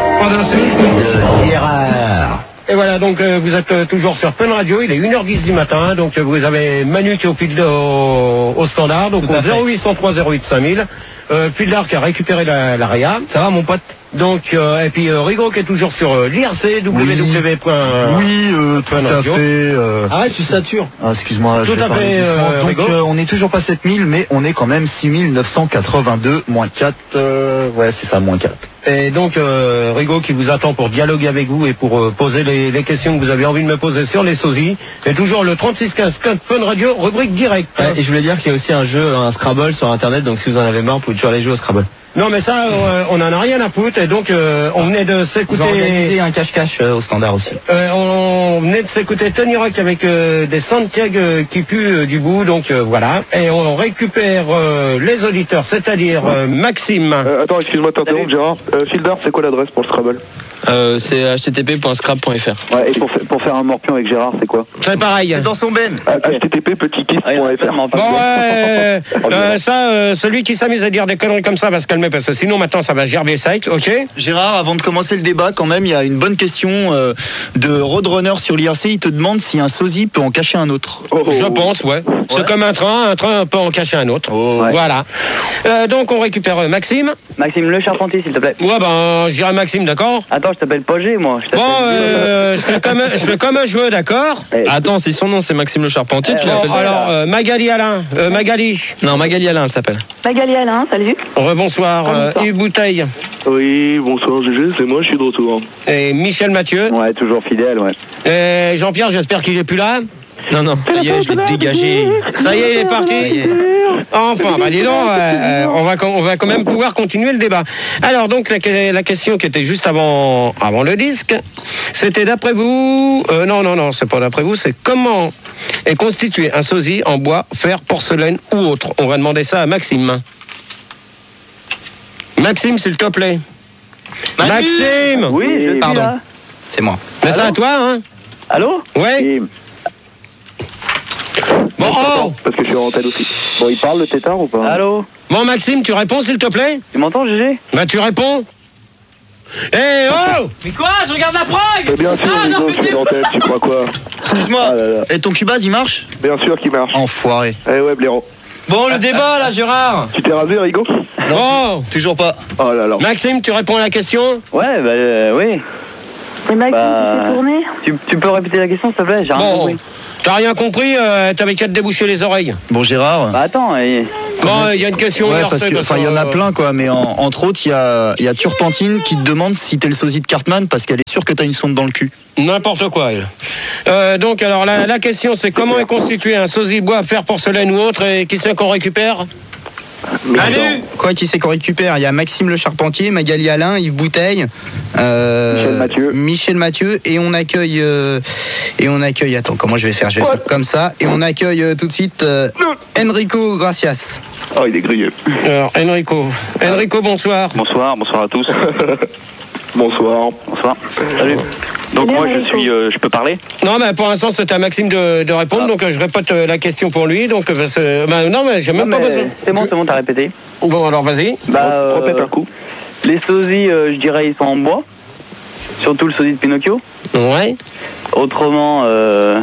Et voilà, donc euh, vous êtes euh, toujours sur Fun Radio, il est une heure dix du matin, donc euh, vous avez Manu qui est au, fil de- au, au standard, donc
Tout à
au
fait.
zéro huit cent trois zéro huit cinq mille. Euh, Fildar qui a récupéré la, la Réa.
Ça va, mon pote?
Donc, euh, et puis euh, Rigaud qui est toujours sur euh, l'I R C, w w w.
Oui, euh, tout
Fun
à
Radio.
fait. euh,
Arrête, tu satures.
Ah, excuse-moi,
Tout
je vais
à
parler
fait,
doucement.
euh,
Donc,
Rigaud.
euh, on n'est toujours pas sept mille, mais on est quand même six mille neuf cent quatre-vingt-deux, moins quatre. euh, ouais, c'est ça, moins quatre.
Et donc, euh, Rigaud qui vous attend pour dialoguer avec vous et pour euh, poser les, les questions que vous avez envie de me poser sur les sosies. Et toujours le trente-six quinze Fun Radio, rubrique directe.
Ouais, et je voulais dire qu'il y a aussi un jeu, un Scrabble sur internet, donc si vous en avez marre, vous pouvez toujours aller jouer au Scrabble.
Non mais ça, euh, on en a rien à foutre. Et donc, euh, on venait de
Vous
s'écouter...
organisez un cache-cache euh, au standard aussi.
Euh, on venait de s'écouter Tony Rock avec euh, des Santiago qui puent euh, du bout, donc euh, voilà. Et on récupère euh, les auditeurs, c'est-à-dire euh, Maxime.
Euh, attends, excuse-moi de t'interrompre Gérard. Euh, Fildar, c'est quoi l'adresse pour le Scrabble?
Euh, c'est h t t p point scrab point f r.
Ouais, et pour, fa- pour faire un morpion avec Gérard, c'est quoi?
C'est pareil.
C'est dans son ben.
H T T P petit kiss point F R.
Bon, ouais, euh, ça, euh, celui qui s'amuse à dire des conneries comme ça va se calmer parce que sinon maintenant ça va gerber sec, ok?
Gérard, avant de commencer le débat, quand même, il y a une bonne question euh, de Roadrunner sur l'I R C. Il te demande si un sosie peut en cacher un autre.
Oh, oh.
Je pense, ouais. C'est comme un train, un train peut en cacher un autre.
Oh.
Voilà. Euh, donc on récupère euh, Maxime.
Maxime Le Charpentier, s'il te plaît.
Ouais, ben, je dirais Maxime, d'accord?
Attends, je t'appelle pas G, moi. Je
Bon,
t'appelle-
euh, je fais comme, je fais comme un jeu, d'accord?
Eh,
Attends, si son nom c'est Maxime Le Charpentier, tu
Bon,
l'appelles ça?
alors, euh, Magali Alain, euh, Magali,
Non, Magali Alain, elle s'appelle.
Magali Alain, salut.
rebonsoir, euh, Yves Bouteille
Oui, bonsoir G G, c'est moi, je suis de retour.
et Michel Mathieu.
Ouais, toujours fidèle, ouais.
Et Jean-Pierre, j'espère qu'il est plus là.
Non, non.
Ça y est, je l'ai dégagé.
Ça y est, il est parti. Enfin, bah dis donc, euh, euh, on, va, on va quand même pouvoir continuer le débat. Alors donc, la, la question qui était juste avant, avant le disque, c'était d'après vous... Euh, non, non, non, c'est pas d'après vous, c'est comment est constitué un sosie en bois, fer, porcelaine ou autre. On va demander ça à Maxime. Maxime, s'il te plaît.
Manu
Maxime.
Oui, je suis
Pardon.
là.
C'est moi.
Mais c'est à toi, hein.
Allô?
Ouais. Bon, oh.
Parce que je suis en tête aussi. Bon, il parle le tétard ou pas?
Allô?
Bon, Maxime, tu réponds, s'il te plaît?
Tu m'entends, Gégé?
Bah, tu réponds. Eh oh!
Mais quoi? Je regarde la prog!
Mais bien sûr,
Ah, non,
Rigo, je suis en tête, tu crois quoi?
Excuse-moi,
Ah là là.
et ton Cubase il marche?
Bien sûr qu'il marche.
Enfoiré.
Eh ouais, blaireau.
Bon, le débat là, Gérard.
Tu t'es rasé, Rigo?
Oh!
Toujours pas.
Oh là là.
Maxime, tu réponds à la question?
Ouais, bah euh, oui.
Et Maxime,
Bah,
tu fais tourner?
Tu, tu peux répéter la question, s'il te plaît? J'ai rien
Bon,
compris.
t'as rien compris, euh, t'avais qu'à te déboucher les oreilles.
Bon, Gérard.
Bah attends, et...
Bon, il y a une question.
Ouais,
L R C,
parce que, enfin, il y en a plein, quoi, mais en- entre autres, il y a, il y a Turpentine qui te demande si t'es le sosie de Cartman parce qu'elle est sûre que t'as une sonde dans le cul.
N'importe quoi, elle. Euh, donc, alors, la, la question, c'est comment est constitué un sosie bois, fer, porcelaine ou autre, et qui c'est qu'on récupère?
Allez!
Quoi, qui c'est qu'on récupère? Il y a Maxime Le Charpentier, Magali Alain, Yves Bouteille, euh,
Michel Mathieu.
Michel Mathieu, et on accueille, euh, et on accueille. Attends, comment je vais faire? Je vais faire comme ça, et on accueille euh, tout de suite euh, Enrico Gracias.
Oh, il est grillé.
Alors, Enrico. Enrico, bonsoir.
Bonsoir, bonsoir à tous.
Bonsoir.
Bonsoir. Salut. Donc moi je suis, euh, je peux parler?
Non, mais pour l'instant, c'est à Maxime de, de répondre, donc euh, je répète euh, la question pour lui. Donc, euh, parce que- bah, non, mais j'ai même
Non,
pas
mais
besoin.
C'est bon, c'est bon, t'as répété.
Bon, alors vas-y.
Bah, euh,
Répète un coup.
Les sosies, euh, je dirais, ils sont en bois. Surtout le sosie de Pinocchio.
Ouais.
Autrement, euh,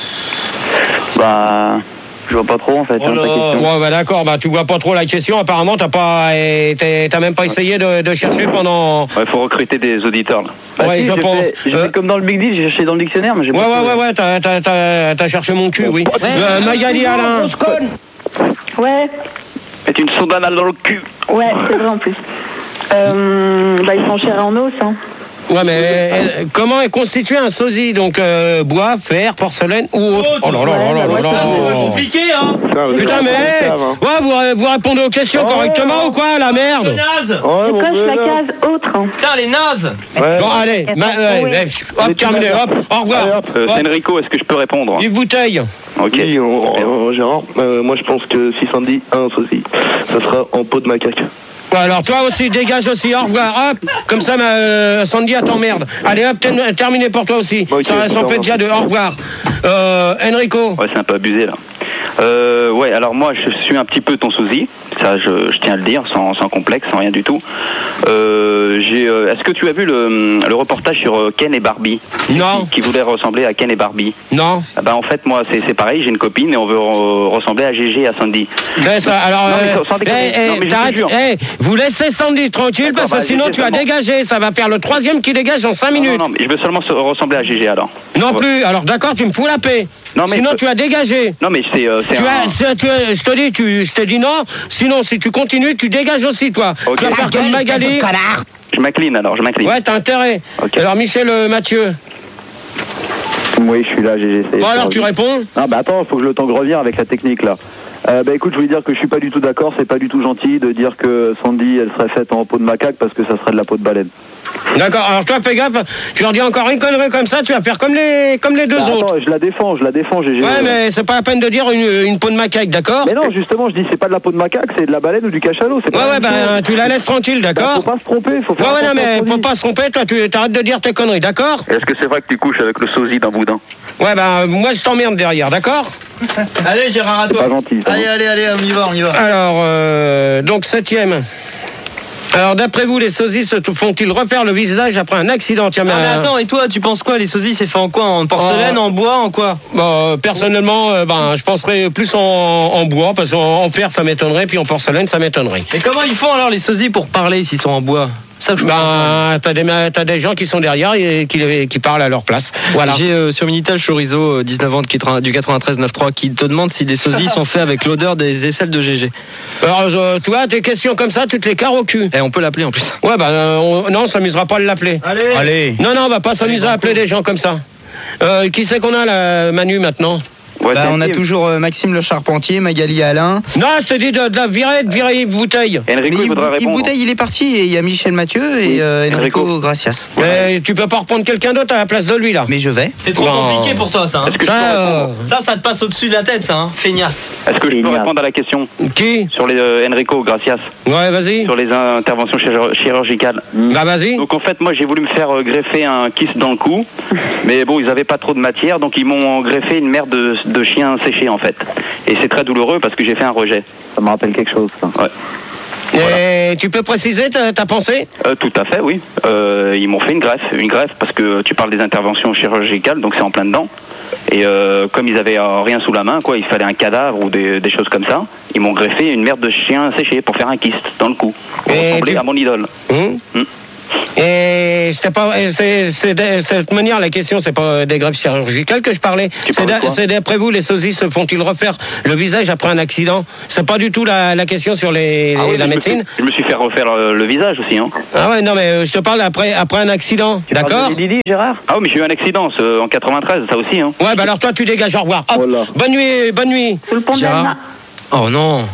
bah, je vois pas trop en fait.
Oh
hein, ta
là.
question.
Ouais, bah d'accord, bah tu vois pas trop la question. Apparemment, t'as pas, eh, t'es- t'as même pas essayé de, de chercher pendant.
Il faut recruter des auditeurs là.
Bah,
Ouais,
si,
je
j'ai
pense.
fait- J'ai
Euh,
fait comme dans le Big Deal, j'ai cherché dans le dictionnaire, mais j'ai
Ouais,
pas
ouais,
trouvé.
ouais, ouais, t'as, t'as, t'as, t'as cherché mon cul, oui. Euh, Magali Alain.
Ouais,
C'est une sonde anale dans le cul.
ouais, c'est vrai en plus. Euh, bah, ils sont chers en os, hein.
Ouais, mais euh, comment est constitué un sosie? Donc, euh, bois, fer, porcelaine ou autre? Oh là là là là là là.
C'est pas compliqué, hein?
Putain, mais. Ouais, vous, vous répondez aux questions correctement ou quoi, la
Le
merde?
naze!
Ouais,
Et
mon
coche
Dieu,
la
là.
case autre. hein.
Putain, les nazes!
Ouais.
Bon, allez, ma- ouais, ouais, hop, terminé, hop, au revoir.
Allez, hop.
Euh,
Ouais.
c'est Enrico, est-ce que je peux répondre?
Yves Bouteille.
Ok.
Oui, on- on- Gérard, euh, moi je pense que si Sandy a un sosie, ça sera en peau de macaque.
Ouais, alors toi aussi, dégage aussi, au revoir, hop, comme ça, ma, euh, Sandy, elle t'emmerde. Allez, hop, ten- terminé pour toi aussi.
Ok,
ça ça en fait déjà deux, au revoir. Euh, Enrico.
Ouais, c'est un peu abusé là. Euh, ouais, alors moi je suis un petit peu ton sosie, ça je, je tiens à le dire, sans, sans complexe, sans rien du tout. Euh, j'ai, euh, est-ce que tu as vu le, le reportage sur euh, Ken et Barbie?
Non.
Qui, qui voulait ressembler à Ken et Barbie?
Non.
Ah bah en fait moi c'est, c'est pareil, j'ai une copine et on veut re- ressembler à Gégé et à Sandy.
Ben, ça, alors,
Non, mais
euh,
sans- sans déconner.
eh, eh,
Non, mais je te
t'arrêtes,
jure.
eh, vous laissez Sandy tranquille parce que
bah,
sinon
Gégé,
tu vas
seulement.
dégager. Ça va faire le troisième qui dégage en cinq
Non,
minutes.
non, non, mais je veux seulement se- ressembler à Gégé alors.
Non
Ouais.
plus. Alors d'accord, tu me fous la paix.
Non, mais
sinon
je-
tu as dégagé.
Non mais c'est, euh, c'est
Tu
un...
as, c'est- tu as- je te dis, tu, je te dis non. Sinon, si tu continues, tu dégages aussi, toi.
Ok.
Tu vas faire comme Magali.
Je m'incline alors, je m'incline.
Ouais, t'as intérêt.
Ok.
Alors, Michel euh, Mathieu.
Oui, je suis là, j'ai essayé.
Bon, alors, tu réponds?
Ah bah attends, faut que je le temps que revienne avec la technique là. Euh, bah écoute, je voulais dire que je suis pas du tout d'accord, c'est pas du tout gentil de dire que Sandy elle serait faite en peau de macaque parce que ça serait de la peau de baleine.
D'accord. Alors, toi, fais gaffe. Tu leur dis encore une connerie comme ça, tu vas faire comme les, comme les deux
Bah,
autres.
attends, je la défends, je la défends, j'ai.
Ouais, mais c'est pas la peine de dire une, une peau de macaque, d'accord?
Mais non, justement, je dis c'est pas de la peau de macaque, c'est de la baleine ou du cachalot. C'est
Ouais,
pas la
ouais,
même
bah,
chose.
tu la laisses tranquille,
Bah,
d'accord?
faut pas se tromper, faut faire
Ouais, ouais, non,
attention à
mais
ce qu'on
faut
dit.
pas se tromper, toi, tu t'arrêtes de dire tes conneries, d'accord?
Est-ce que c'est vrai que tu couches avec le sosie d'un boudin?
Ouais, bah, moi, je t'emmerde derrière, d'accord?
Allez, Gérard, à
C'est
toi.
pas gentil. ça.
Allez, allez, allez, on y va, on y va.
Alors, euh, donc, septième. Alors, d'après vous, les sosies se font-ils refaire le visage après un accident? Tiens,
Ah, mais
euh,
attends, et toi, tu penses quoi? Les sosies, c'est fait en quoi? En porcelaine,
Oh.
en bois, en quoi?
bon, euh, personnellement, euh, ben, je penserais plus en, en bois, parce qu'en en fer, ça m'étonnerait, puis en porcelaine, ça m'étonnerait.
Mais comment ils font alors, les sosies, pour parler s'ils sont en bois? Ça que je comprends pas.
Ben, t'as des, t'as des gens qui sont derrière et qui, qui parlent à leur place. Voilà.
J'ai euh, sur Minitel Chorizo, euh, dix-neuf ans de quatre-vingts du quatre-vingt-treize neuf trois, qui te demande si les sosies sont faits avec l'odeur des aisselles de Gégé.
Alors, euh, toi, tes questions comme ça, tu te les carres au cul.
Et on peut l'appeler en plus.
Ouais, bah, euh, on- non, on s'amusera pas à l'appeler.
Allez,
Allez.
Non, non, on va pas s'amuser à appeler des gens comme ça. Euh, qui c'est qu'on a, là, Manu, maintenant?
Ouais,
Bah,
c'est
on a
intime.
toujours euh, Maxime Le Charpentier, Magali Alain.
Non, je te dis de, de la virer, de virer Yves Bouteille.
Mais
Enrico, il
Yves,
voudra
Yves
répondre.
Bouteille, il est parti et il y a Michel Mathieu et
Oui,
euh, Enrico,
Enrico.
Gracias.
Mais tu peux pas reprendre quelqu'un d'autre à la place de lui là.
Mais je vais.
C'est trop
Non.
compliqué pour toi, ça. hein.
Est-ce que, je
Ça,
peux
euh,
répondre
Ça, ça te passe au-dessus de la tête, ça, hein. Feignasse.
Est-ce que je peux
Génial.
répondre à la question
Qui
sur les euh, Enrico Gracias,
Ouais, vas-y.
sur les interventions chirur- chirurgicales?
Bah vas-y.
Donc en fait, moi j'ai voulu me faire euh, greffer un kyste dans le cou, mais bon, ils avaient pas trop de matière, donc ils m'ont greffé une merde de, de chien séché en fait. Et c'est très douloureux parce que j'ai fait un rejet.
Ça me rappelle quelque chose, ça.
Ouais.
Et tu peux préciser ta, ta pensée?
Euh, tout à fait, oui. Euh, ils m'ont fait une greffe, une greffe parce que tu parles des interventions chirurgicales, donc c'est en plein dedans. Et euh, comme ils avaient euh, rien sous la main, quoi, il fallait un cadavre ou des, des choses comme ça. Ils m'ont greffé une merde de chien séché pour faire un kyste dans le cou, pour
Et
ressembler
tu-
à mon idole.
Hum
Hum.
Et c'était pas, et c'est, c'est de cette manière, la question, c'est pas des greffes chirurgicales que je parlais.
Tu
C'est,
parles de
d'a-
quoi
c'est d'après vous, les sosies se font-ils refaire le visage après un accident? C'est pas du tout la, la question sur les,
Ah
les-
oui,
la
mais je me
médecine.
suis- Je me suis fait refaire euh, le visage aussi. Hein.
Ah ouais, non, mais euh, je te parle après, après un accident, d'accord?
Didi, Gérard?
Ah oui, mais j'ai eu un accident ce- en quatre-vingt-treize, ça aussi. Hein.
Ouais, bah alors toi, tu dégages, au revoir. Hop,
Voilà.
bonne nuit, bonne nuit.
Sous le pont de
Gérard.
l'Alma.
Oh non.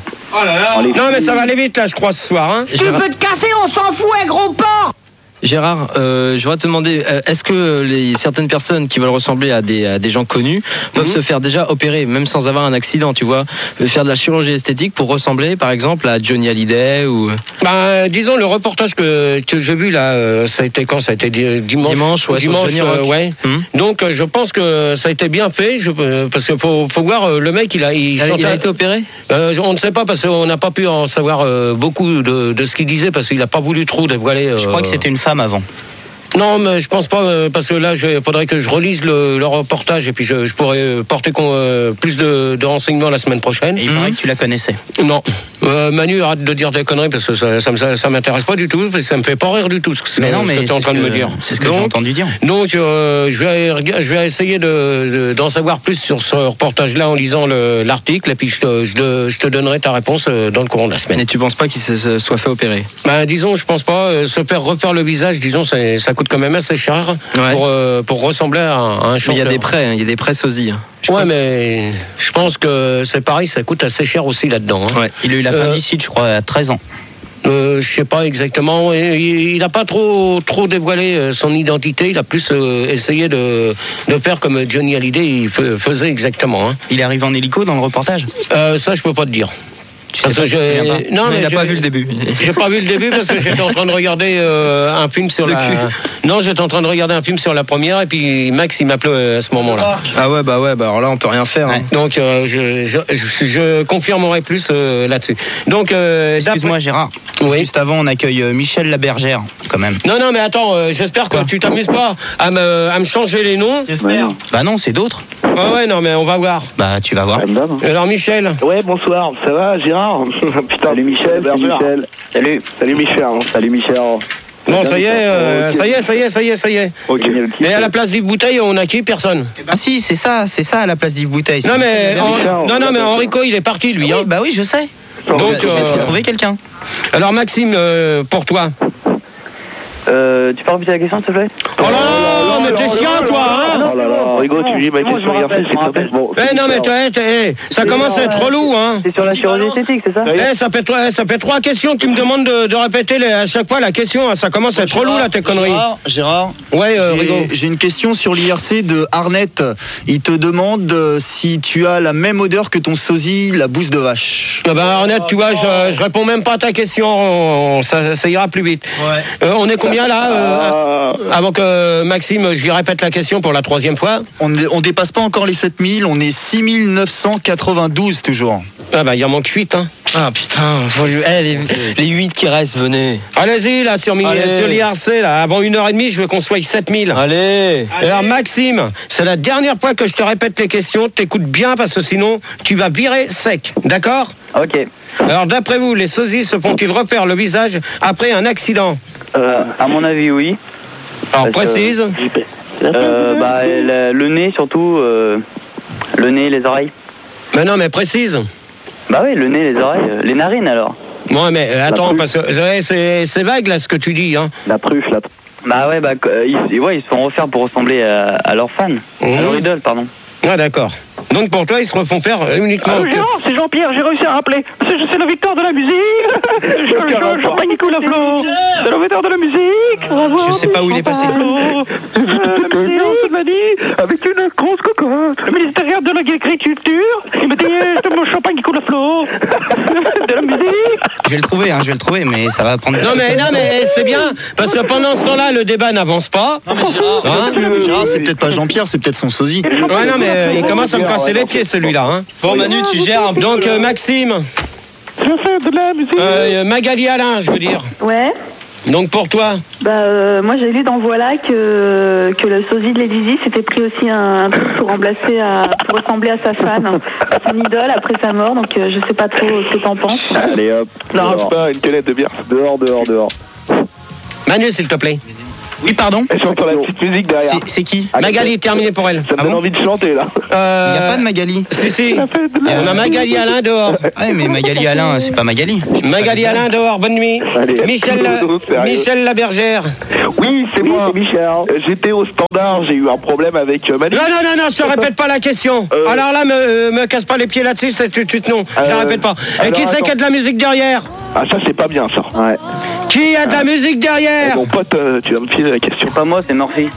Non, mais ça va aller vite, là, je crois, ce soir, hein.
Tu peux te casser, on s'en fout, un gros porc.
Gérard, euh, je voudrais te demander, euh, est-ce que les, certaines personnes qui veulent ressembler à des, à des gens connus peuvent
Mhm.
se faire déjà opérer, même sans avoir un accident, tu vois, euh, faire de la chirurgie esthétique pour ressembler, par exemple, à Johnny Hallyday ou
Bah, disons, le reportage que, que j'ai vu, là, euh, ça a été quand? Ça a été di- dimanche.
Dimanche, ouais, sur Johnny
euh,
Rock.
ouais.
Mhm.
Donc, euh, je pense que ça a été bien fait, je, euh, parce qu'il faut, faut voir, euh, le mec, il a, il,
il a,
chantait-
il a été opéré?
Euh, on ne sait pas, parce qu'on n'a pas pu en savoir euh, beaucoup de, de ce qu'il disait, parce qu'il n'a pas voulu trop dévoiler. euh,
Je crois que c'était une femme avant.
Non, mais je pense pas, euh, parce que là, il faudrait que je relise le, le reportage, et puis je, je pourrais porter con- euh, plus de, de renseignements la semaine prochaine.
Et il paraît que tu la connaissais.
Non. Euh, Manu, arrête de dire des conneries, parce que ça, ça, me- ça m'intéresse pas du tout, ça me fait pas rire du tout, ce que,
Mais non,
ce
mais
que tu es en
c'est
train
ce
de me
que-
dire.
c'est ce que j'ai
Donc-
entendu dire.
Donc, euh, je, vais, rega- je vais essayer de, de- d'en savoir plus sur ce reportage-là en lisant le- l'article, et puis je te, je, te, je te donnerai ta réponse euh, dans le courant de la semaine.
Et tu penses pas qu'il se, se soit fait opérer?
Ben, disons, je pense pas, euh, se faire refaire le visage, disons, ça, ça coûte quand même assez cher
Ouais.
pour, euh, pour ressembler à un, à un
Mais
chanteur.
il y a des prêts, hein, il y a des prêts sosies. hein.
Ouais, mais je pense que c'est pareil, ça coûte assez cher aussi là-dedans. hein.
Ouais. Il a eu l'appendicite, je crois, à treize ans.
Euh, je sais pas exactement. Et Il n'a pas trop trop dévoilé euh, son identité. Il a plus euh, essayé de, de faire comme Johnny Hallyday il fe- faisait exactement. hein.
Il est arrivé en hélico dans le reportage?
Euh, ça, je peux pas te dire.
Tu
Parce
sais pas,
que
tu te
j'ai-
souviens pas
non,
Mais
mais
il n'a
j'ai-
pas vu le début.
J'ai pas vu le début parce que j'étais en train de regarder euh, un film sur
De
la.
cul.
Non, j'étais en train de regarder un film sur la première et puis Max il m'appelait euh, à ce moment-là.
Ah ouais, bah ouais, bah alors là, on peut rien faire. hein.
Donc euh, je, je, je, je confirmerai plus euh, là-dessus. Donc euh,
Excuse-moi, Gérard.
Oui.
Juste avant, on accueille euh, Michel Labergère, quand même.
Non, non, mais attends, euh, j'espère que tu t'amuses pas à me, à me changer les noms.
J'espère.
Bah non, c'est d'autres.
Ouais, ouais, non, mais on va voir.
Bah tu vas voir.
Comme d'hab, hein.
Alors, Michel.
Ouais, bonsoir, ça va, Gérard? Putain,
Salut Michel, salut Michel.
Salut, salut Michel.
Salut Michel.
Bon, ça y est, euh, ça y est, ça y est, ça y est, ça y est.
Ok.
Et à la place d'Yves Bouteille, on a qui? Personne.
Bah si, c'est ça, c'est ça à la place d'Yves Bouteille.
Non, mais,
C'est-
en- non, non, mais Enrico, il est parti, lui.
Oui,
Hein.
bah oui, je sais.
Donc,
je vais te
euh,
retrouver quelqu'un.
Alors, Maxime, euh, pour toi.
Euh, tu peux répéter la question, s'il te plaît?
Oh là là, mais t'es chiant, toi, hein?
Oh là là.
Rigo, tu dis ma
Moi, je me
question, regarde,
rappelle, je me
c'est
rappelle.
Bon,
Eh non, mais t'es- t'es- ça commence à être relou, hein?
C'est sur la chirurgie esthétique, c'est ça?
Eh, ça fait, trois- ça fait trois questions que tu me demandes de, de répéter les- à chaque fois la question. hein. Ça commence à être relou, là, tes conneries.
Gérard, Gérard,
Ouais, euh,
j'ai-
Rigo.
j'ai une question sur l'I R C de Arnett. Il te demande euh, si tu as la même odeur que ton sosie, la bouse de vache.
Ah ben, Arnett, tu vois, je, je réponds même pas à ta question. On- ça, ça ira plus vite. Euh, on est combien là euh, Avant que Maxime, je lui répète la question pour la troisième fois.
On ne on dépasse pas encore les sept mille, on est six mille neuf cent quatre-vingt-douze toujours.
Ah bah, il en manque huit, hein.
Ah putain, faut lui- eh, les, les huit qui restent, venez.
Allez-y, là, sur,
Allez.
sur l'I R C, là, avant une heure et demie, je veux qu'on soit sept mille.
Allez.
Alors, Maxime, c'est la dernière fois que je te répète les questions. T'écoutes bien parce que sinon, tu vas virer sec. D'accord?
Ok.
Alors, d'après vous, les sosies se font-ils refaire le visage après un accident?
Euh, à mon avis, oui.
Alors,
Parce que-
précise.
Euh, bah, le, le nez, surtout. euh, le nez, les oreilles.
Mais non, mais précise.
Bah oui, le nez, les oreilles. euh, Les narines, alors.
Bon, mais euh, attends,
La
parce que ouais, c'est c'est vague, là, ce que tu dis, hein.
La pruffe, la
Bah ouais, bah, euh, ils, ouais, ils se font refaire pour ressembler à, à leur fan. À
Mhm.
leur idole, pardon.
Ouais, d'accord. Donc pour toi, ils se refont faire uniquement.
Ah, Gérard, c'est Jean-Pierre, j'ai réussi à rappeler. C'est, c'est la victoire de la musique. Champagne coule à flot. C'est la victoire de la musique. Bravo.
Je sais pas où il est passé.
Euh, la musique, il m'a dit, avec une grosse cocotte. Le ministère de l'agriculture, il m'a dit, c'est mon champagne qui coule à flot. De la musique.
Je vais le trouver, hein, je vais le trouver, mais ça va prendre.
Non mais non mais c'est bien parce que pendant ce temps-là, le débat n'avance pas.
Non mais Gérard,
Hein
Gérard, c'est peut-être pas Jean-Pierre, c'est peut-être son sosie.
Ouais non mais euh, il commence à me casser les pieds celui-là. Hein.
Bon, Manu, tu gères un peu.
Donc euh, Maxime,
Je fais de la musique.
euh, Magali Alain, je veux dire.
Ouais.
Donc pour toi,
Bah, euh, moi j'ai lu dans Voilà que, que le sosie de Lady Di s'était pris aussi un, un truc pour remplacer, à, pour ressembler à sa fan, à son idole après sa mort, donc euh, je sais pas trop ce que t'en penses.
Allez hop.
Non,
dehors.
c'est pas une canette de bière.
Dehors, dehors, dehors.
Manu s'il te plaît.
Oui, pardon.
Et j'entends la petite musique derrière.
C'est, c'est qui?
Magali, terminé pour elle.
Ça me donne envie de chanter là.
Euh,
Il n'y a pas de Magali.
Si si. On a Magali Alain dehors.
Ouais, mais Magali Alain, c'est pas Magali.
Magali Alain dehors. Bonne nuit.
Allez.
Michel, La- Michel Labergère.
Oui, c'est
Oui,
moi.
c'est Michel.
Euh, J'étais au standard, j'ai eu un problème avec euh, Manu.
Non, non, non, non, je te répète pas la question.
Euh.
Alors là, me, euh, me casse pas les pieds là-dessus, c'est tout de suite non. Je la
Euh,
répète pas. Et
alors,
qui c'est qui a de la musique derrière?
Ah, ça, c'est pas bien ça.
Ouais.
Qui a de la musique derrière?
Mon pote, euh, tu vas me filer la question.
Pas moi, c'est Morphy.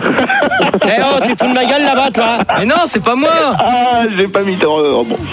Eh oh, tu te fous de ma gueule là-bas, toi?
Mais non, c'est pas moi.
Ah, j'ai pas mis ton. euh, bon.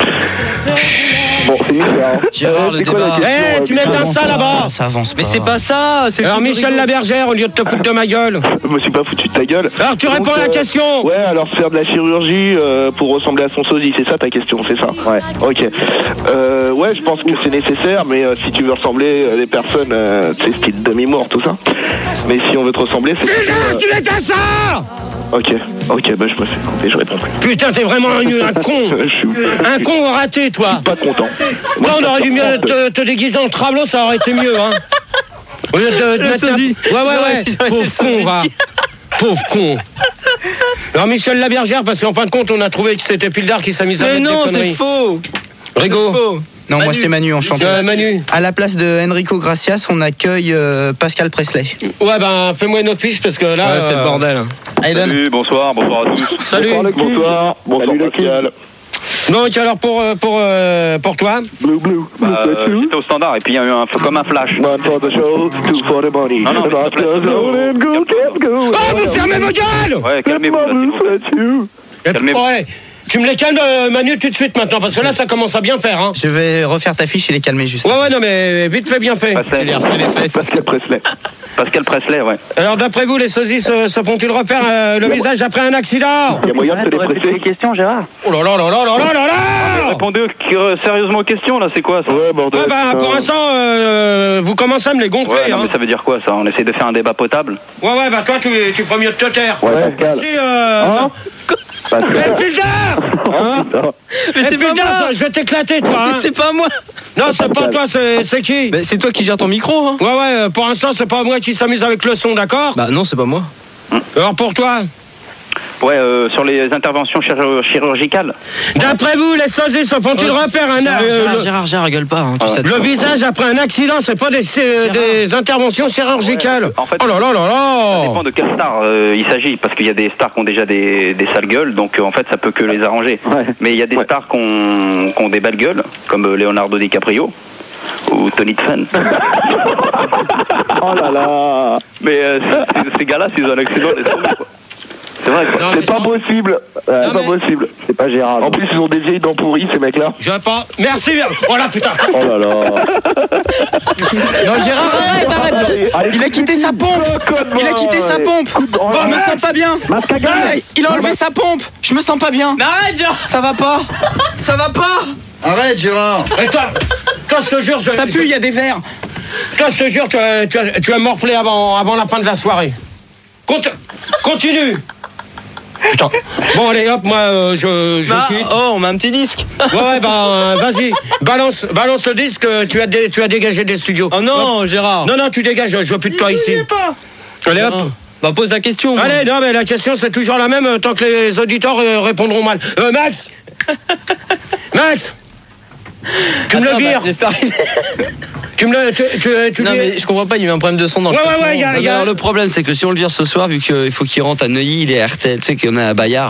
Bon, c'est Michel.
Gérard, le
c'est quoi la
débat.
question,
Eh,
euh,
tu
Michel
m'éteins ça là-bas.
Ça avance pas.
Mais c'est pas ça. C'est
Alors
le
Michel
rigolo.
Labergère, au lieu de te foutre de ma gueule.
Je me suis pas foutu de ta gueule.
Alors tu
Donc,
réponds à la
euh,
question.
Ouais, alors faire de la chirurgie euh, pour ressembler à son sosie, c'est ça ta question, c'est ça?
Ouais.
Ok. Euh, ouais, je pense que c'est nécessaire, mais euh, si tu veux ressembler à des personnes, euh, tu sais, style demi-mort, tout ça. Mais si on veut te ressembler, c'est.
Putain,
euh,
tu m'éteins ça.
Ok, ok, bah je me suis trompé, je répondrai.
Putain, t'es vraiment un, un con.
Je suis
Un con raté, toi.
pas content.
Moi, on aurait dû mieux te, te déguiser en travelot, ça aurait été mieux, hein. Au lieu de, de
Le
mettre un-
sosie.
Ouais, ouais, ouais.
Ouais,
Pauvre
le
con,
sosie.
va. Pauvre con. Alors, Michel Labergère, parce qu'en fin de compte, on a trouvé que c'était Pildar qui s'amusait à
Mais
mettre
non,
des
c'est
conneries.
faux.
Rigo.
C'est faux.
Non, moi
Manu.
c'est Manu, enchanté.
Euh, Manu.
À la place de Enrico Gracias, on accueille euh, Pascal Presley.
Ouais, ben, fais-moi une autre fiche, parce que là.
Ouais, c'est le
euh,
bordel.
Allez, donne.
Salut, bonsoir, bonsoir à tous.
Salut.
Bonsoir, le King.
Bonsoir, bonsoir
Salut, le
Pascal.
Donc, alors, pour, euh, pour, euh, pour toi.
Blue, blue.
Bah, euh, j'étais au standard et puis il y a eu un, comme un flash.
One for the show, two for the money.
Non, non, mais s'il te plaît.
Go, go, go.
Oh, vous fermez vos gueules.
Ouais, calmez-vous là, s'il vous plaît. Calmez-vous.
Ouais. Tu me les calmes, euh, Manu, tout de suite maintenant, parce que là, ça commence à bien faire, hein.
Je vais refaire ta fiche et les calmer juste.
Ouais, ouais, non, mais vite fait, bien fait.
Pascal,
Je les refais les fesses.
Pascal Presley.
Pascal Presley, ouais.
Alors, d'après vous, les sosies se, se font-ils refaire euh, le visage après un accident?
Il y a moyen de te les
Répétez
presser.
les questions, Gérard.
Oh là là là là là là là là.
Répondez euh, sérieusement aux questions là, c'est quoi ça?
Ouais, bordel.
Ouais, bah, pour l'instant, euh, vous commencez à me les gonfler,
Ouais, non,
hein.
mais ça veut dire quoi ça? On essaie de faire un débat potable.
Ouais, ouais, bah, toi, tu, tu prends mieux de te taire.
Ouais, Pascal.
Si, euh...
Hein
Eh, Pildar.
Hein
Mais
Eh,
c'est pas
Pildar,
moi.
je vais t'éclater, toi, hein.
Mais c'est pas moi.
Non, c'est pas toi, c'est c'est qui?
Mais c'est toi qui gères ton micro, hein.
Ouais, ouais, euh, pour l'instant, c'est pas moi qui s'amuse avec le son, d'accord?
Bah non, c'est pas moi.
Alors, pour toi?
Ouais, euh, sur les interventions chir- chirurgicales.
D'après vous, les sosies se font-ils refaire un...
Gérard,
euh,
Gérard,
le-
Gérard, Gérard, gueule pas. Hein, tu sais.
Le visage après un accident, c'est pas des, euh, des interventions chirurgicales.
Ouais, en fait,
oh là là là
Ça
là.
dépend de quelle star euh, il s'agit, parce qu'il y a des stars qui ont déjà des, des sales gueules, donc euh, en fait ça peut que les arranger.
Ouais.
Mais il y a des
Ouais.
stars qui ont, qui ont des belles gueules, comme euh, Leonardo DiCaprio ou Tony Tfen.
Oh là là.
Mais euh, ces- ces gars-là, s'ils ont un accident, laisse tomber, quoi. C'est vrai quoi.
Non,
C'est
mais
pas
je-
possible. Ouais,
Non,
pas
mais-
possible.
C'est pas Gérard.
En plus, ils ont des vieilles dents pourries, ces mecs-là.
Je vais pas. Merci. Oh là putain.
Oh là là.
Non, Gérard, arrête, arrête.
Allez,
Il a quitté sa pompe. Il a quitté sa pompe. Je me sens pas bien.
Masque à gaz.
Il a enlevé sa pompe. Je me sens pas bien.
Mais arrête, Gérard.
Ça va pas. Ça va pas.
Arrête, Gérard.
Et toi, toi, je te jure, je,
Ça pue, il y a des vers.
toi, je te jure, tu as, tu as, tu as morflé avant, avant la fin de la soirée. Conti- continue. Putain. Bon, allez, hop, moi, euh, je, je
Bah,
quitte.
oh, on met un petit disque.
Ouais, ouais, bah, euh, vas-y, balance, balance le disque, euh, tu as, dé- tu as dégagé des studios.
Oh non, Gérard.
Non, non, tu dégages, je veux plus de toi ici. Allez, hop.
Bah pose la question. moi.
Allez, non, mais la question, c'est toujours la même, euh, tant que les auditeurs euh, répondront mal. Euh, Max Max Tu me
Attends,
le
bah,
vires
laisse-le arriver.
Tu me le... Tu, tu, tu
Non
lui-
mais je comprends pas, il y a eu un problème de son dans le
Ouais, ouais,
traitement.
ouais, y a-
Non, mais
y a-
alors, le problème c'est que si on le vire ce soir, vu qu'il faut qu'il rentre à Neuilly, il est à R T L, tu sais qu'on est à Bayard.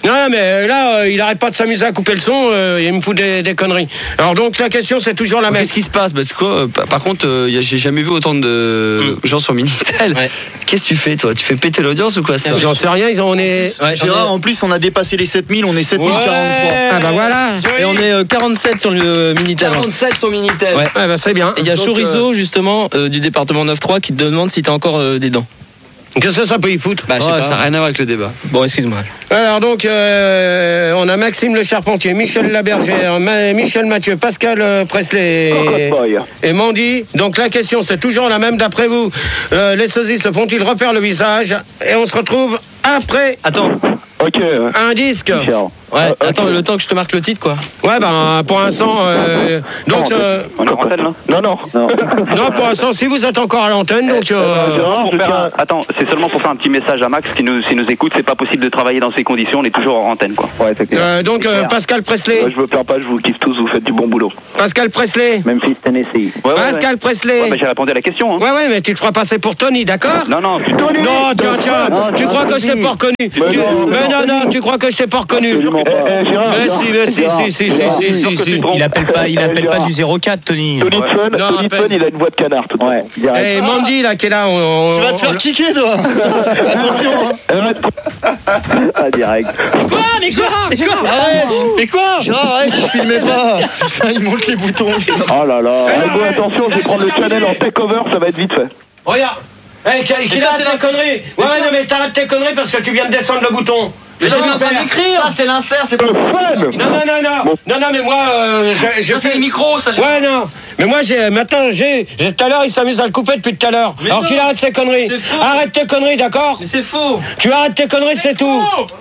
Non, mais là, euh, il arrête pas de s'amuser à couper le son, euh, il me fout des, des conneries. Alors donc la question, c'est toujours la même.
Qu'est-ce qui se passe? Parce que quoi, par par contre, euh, y a- j'ai jamais vu autant de
Mm.
gens sur Minitel. Qu'est-ce que tu fais, toi? Tu fais péter l'audience ou quoi ça?
J'en sais rien, ils ont, on est.
Ouais,
Gérard, en plus, on a dépassé les sept mille, on est sept mille quarante-trois.
Ah bah voilà.
Et on est euh, quarante-sept sur le Minitel.
quarante-sept sur Minitel.
Ouais.
Ouais, bah c'est bien.
Et il y a
Donc,
Chorizo, justement, euh, du département neuf trois, qui te demande si t'as encore euh, des dents.
Qu'est-ce que ça peut y foutre?
Bah, je sais pas. Ça n'a rien à voir avec le débat. Bon, excuse-moi.
Alors donc, euh, on a Maxime Le Charpentier, Michel Labergère, Ma- Michel Mathieu, Pascal euh, Presley et, et Mandy. Donc la question, c'est toujours la même d'après vous. Euh, les sosies se font-ils refaire le visage? Et on se retrouve après.
Attends.
Ok.
Un disque.
Ouais, attends, le temps que je te marque le titre, quoi.
Ouais, ben pour l'instant. Euh, donc. euh,
On est en antenne là?
Non, non.
non, pour l'instant, si vous êtes encore à l'antenne, donc. euh,
Pour faire un- Attends, c'est seulement pour faire un petit message à Max qui nous, qui nous écoute. C'est pas possible de travailler dans ces conditions. On est toujours en antenne, quoi.
Ouais, c'est clair.
euh, donc euh, Pascal Presley.
Moi, je me perds pas, je vous kiffe tous, vous faites du bon boulot.
Pascal Presley.
Memphis, Tennessee.
Ouais, ouais,
Pascal
ouais.
Presley.
Ouais, bah, j'ai répondu à la question. Hein.
Ouais, ouais, mais tu te feras passer pour Tony, d'accord?
Non, non.
Non, tiens, tiens, tu crois que je t'ai pas reconnu? Tu- Mais non, non, tu crois que je t'ai pas reconnu? Mais si, mais si, si, si, si, si, si, si.
Il appelle pas, il appelle pas du zéro quatre, Tony.
Tony Fun,
Non,
Tony
appelle.
Fun, il a une voix de canard tout ouais,
Et Mandy, là, qui est là, on, on-
Tu vas te faire
on-
kicker, toi. Attention, hein.
Ah, direct.
Quoi? Mais quoi? Mais quoi?
Arrête.
Mais quoi?
Gérard, arrête, je filmais pas. Putain, il manque les boutons.
Oh là là.
Eh,
Algo, attention, je vais prendre le channel en takeover, ça va être vite fait.
Regarde. Eh, qui, qui
ça,
arrête
c'est
tes conneries? Ouais, ouais, non, mais t'arrêtes tes conneries parce que tu viens de descendre le bouton.
Mais
Ça
j'ai
va
même pas
faire.
d'écrire. Ça, c'est l'insert, c'est pas.
Fun.
Non, non, non, non. Non, non, mais moi, euh, je, je
Ça, c'est
fais-
les micros, ça. j'ai-
Ouais, non. Mais moi, j'ai, maintenant, j'ai, j'ai- tout à l'heure, il s'amuse à le couper depuis tout à l'heure.
Mais
Alors
non.
qu'il arrête ses conneries.
C'est faux.
Arrête tes conneries, d'accord?
Mais c'est faux.
Tu arrêtes tes conneries, c'est tout.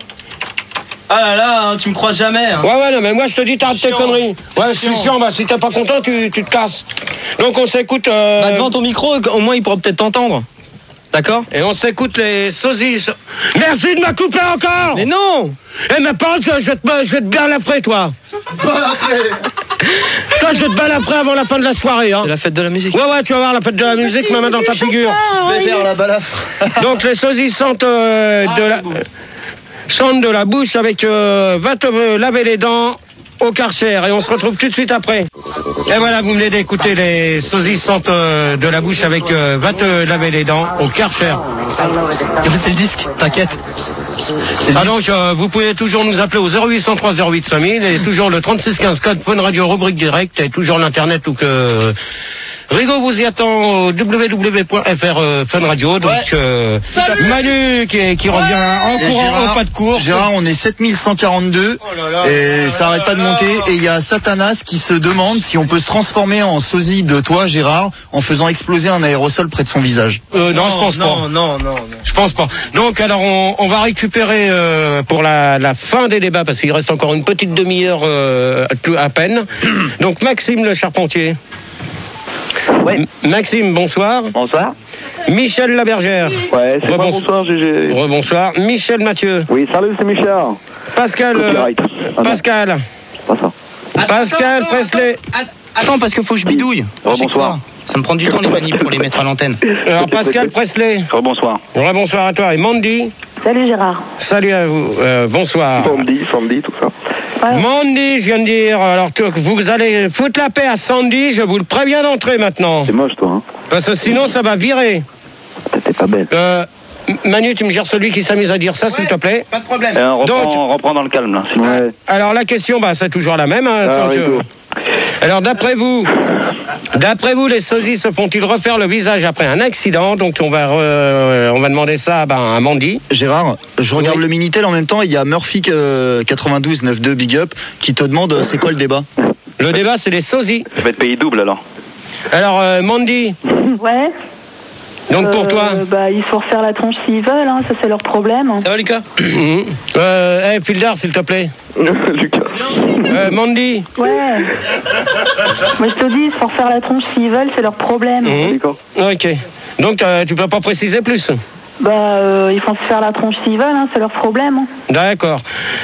Ah là là, hein, tu me crois jamais. Hein.
Ouais, ouais, non, mais moi, je te dis, t'arrêtes tes
Chiant.
conneries.
C'est
Ouais, je suis
chiant.
chiant. Bah, si t'es pas content, tu, tu te casses. Donc, on s'écoute. euh,
Bah, devant ton micro, au moins il pourra peut-être t'entendre. D'accord?
Et on s'écoute les sosies. Merci de m'a coupé encore.
Mais non!
Eh, mais parle, je vais te, je vais te balle après, toi. Toi, je vais te balle après avant la fin de la soirée, hein.
C'est la fête de la musique.
Ouais, ouais, tu vas voir la fête de la musique, ma main dans ta figure.
Bébert, la balafre.
Donc, les sosies sentent euh, de la... sentent de la bouche avec euh, va te euh, laver les dents au Karcher. Et on se retrouve tout de suite après. Et voilà, vous venez d'écouter les sosies sentent euh, de la bouche avec euh, va te laver les dents au Karcher.
C'est le disque, t'inquiète.
Ah donc, euh, vous pouvez toujours nous appeler au zéro huit cent trois zéro huit cinq mille et toujours le trente-six quinze code Fun Radio rubrique direct et toujours l'internet ou que... Rigo vous y attend au w w w point f r euh, Fun Radio. Donc, euh, Manu qui, qui revient en
Et
courant
Gérard,
au pas de course.
Gérard, on est sept mille cent quarante-deux et ça arrête pas de monter. Et il y a Satanas qui se demande si on peut se transformer en sosie de toi, Gérard, en faisant exploser un aérosol près de son visage.
Euh, non, je pense pas.
Non, non, non.
Je pense pas. Donc, alors, on, on va récupérer euh, pour la, la fin des débats, parce qu'il reste encore une petite demi-heure euh, à- à peine. Donc, Maxime Le Charpentier.
Ouais.
M- Maxime, bonsoir.
Bonsoir.
Michel Labergère.
Ouais, c'est moi,
Rebons-
bonsoir, G G.
Rebonsoir. Michel Mathieu.
Oui, salut, c'est Michel.
Pascal. euh,
Copyright. Ah non,
Pascal.
pas ça.
Pascal Presley.
Attends, parce qu'il faut que je bidouille.
Oh,
À chaque
bonsoir.
fois. Ça me prend du temps les manips pour les mettre à l'antenne.
Alors, Pascal Presley.
Rebonsoir.
Rebonsoir à toi. Et Mandy.
Salut Gérard.
Salut à vous. Euh, bonsoir.
Sandy, Sandy, tout ça.
Ouais.
Mandy, je viens de dire. Alors, tu- vous allez foutre la paix à Sandy. Je vous le préviens d'entrer maintenant.
C'est moche, toi, hein.
Parce que sinon, ça va virer.
T'es pas belle.
Euh, Manu, tu me gères celui qui s'amuse à dire ça, s'il te plaît.
Pas de problème.
Euh, reprends,
Donc-
reprends dans le calme là. s'il te plaît.
Ouais.
Alors, la question, bah, c'est toujours la même. hein,
Ah,
tant que-
Rigo.
Alors, d'après vous, d'après vous, les sosies se font-ils refaire le visage après un accident? Donc, on va, re- on va demander ça ben, à Mandy.
Gérard, je regarde
Oui.
le Minitel en même temps, il y a Murphy euh, quatre-vingt-douze neuf deux Big Up qui te demande euh, c'est quoi le débat.
Le débat, c'est les sosies.
Je vais te payer double alors.
Alors, euh, Mandy,
Ouais.
donc pour
Euh,
toi.
Bah, ils se font refaire la tronche s'ils veulent, hein, ça c'est leur problème.
Ça va, Lucas?
Mhm. Euh, hey, Fildar, s'il te plaît.
Lucas.
Euh, Mandy.
Ouais. Moi je te dis, ils se font refaire la tronche s'ils veulent, c'est leur problème.
Mhm.
D'accord.
Ok. Donc, euh, tu peux pas préciser plus.
Bah, euh, ils font se faire la tronche s'ils veulent, hein, c'est leur problème. hein.
D'accord.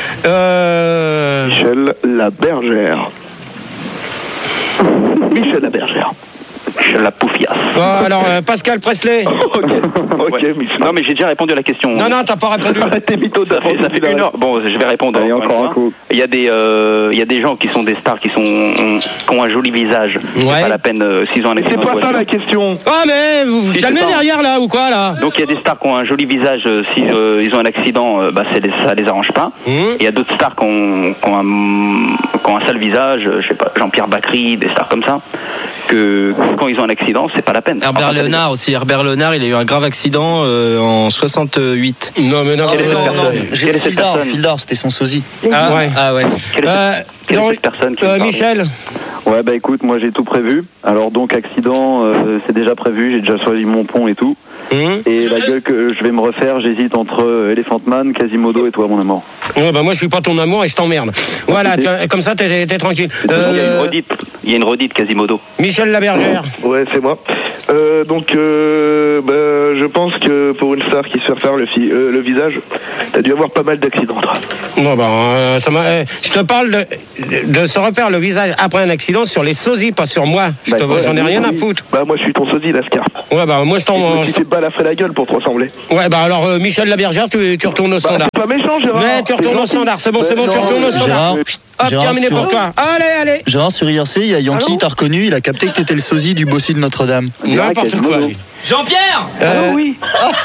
Euh...
Michel Labergère. Michel Labergère.
la poufiasse.
Bon, alors, euh, Pascal Presley.
Ok, ok,
Ouais. Non, mais j'ai déjà répondu à la question.
Non, non, t'as pas répondu.
T'es mytho
Ça fait, ça fait une heure. Bon, je vais répondre.
Allez, encore un coup.
Il y a des, euh, il y a des gens qui sont des stars qui sont, qui ont un joli visage. C'est
Ouais.
pas la peine euh, s'ils ont un
C'est
accident de
pas ça
voiture.
la question.
Ah, mais vous vous
Si,
calmez
c'est ça.
derrière là ou quoi là?
Donc il y a des stars qui ont un joli visage. euh, Si euh, ils ont un accident, euh, bah c'est les- ça les arrange pas.
Mmh.
Il y a d'autres stars qui ont, qui ont un, qui ont un sale visage. euh, Je sais pas, Jean-Pierre Bacry, des stars comme ça. Que quand ils ont un accident, c'est pas la peine.
Herbert
Enfin, ça
Léonard aussi. Herbert Léonard, il a eu un grave accident euh, en soixante-huit.
Non, mais non,
Quelle est cette
non,
personne
non.
Quelle est cette
Fildar,
personne
Fildar, c'était son sosie.
Ah ouais.
Ah ouais.
Quelle est
Euh,
cette- quelle est
non,
cette personne qui
euh,
vous parle
Michel.
Ouais, bah écoute, moi j'ai tout prévu. Alors donc accident, euh, c'est déjà prévu, j'ai déjà choisi mon pont et tout.
Mmh.
Et la gueule que je vais me refaire, j'hésite entre euh, Elephant Man, Quasimodo et toi, mon amour.
Ouais, bah moi je suis pas ton amour et je t'emmerde. Voilà,
c'est-
tiens, comme ça t'es t'es tranquille.
Il y a une
Euh,
redite, il y a une redite Quasimodo.
Michel Labergère.
Ouais, c'est moi. Euh, donc, euh, bah, je pense que pour une star qui se fait refaire le, fi- euh, le visage, t'as dû avoir pas mal d'accidents, toi.
Bon, bah, euh, ça m'a, euh, je te parle de, de se refaire le visage après un accident sur les sosies, pas sur moi. Je
Bah,
te-
voilà,
J'en ai rien à
oui.
foutre.
Bah, moi, je suis ton sosie, Lascar.
Ouais, bah moi je t'en.
Tu t'es pas la fait la gueule pour te ressembler.
Ouais, bah alors euh, Michel Labergère, tu, tu retournes au
Bah,
standard.
c'est pas méchant, Gérard.
Mais tu
C'est
retournes au
gentil.
standard, c'est bon, c'est
Mais
bon, tu
non,
retournes au
mais
standard.
Gérard,
Hop,
Gérard,
terminé
sur-
pour toi. Allez, allez.
Gérard, sur I R C, il y a Yankee,
Allô
t'a reconnu, il a capté que t'étais le sosie du bossu de Notre-Dame.
N'importe quoi. lui.
Jean-Pierre
Euh,
Allô, oui.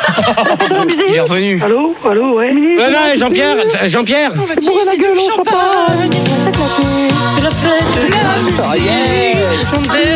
Il est revenu.
Allô, allô, ouais.
ouais, non, Jean-Pierre, Jean-Pierre.
Bourrez la gueule au champagne.
C'est la fête de la musique. Chanter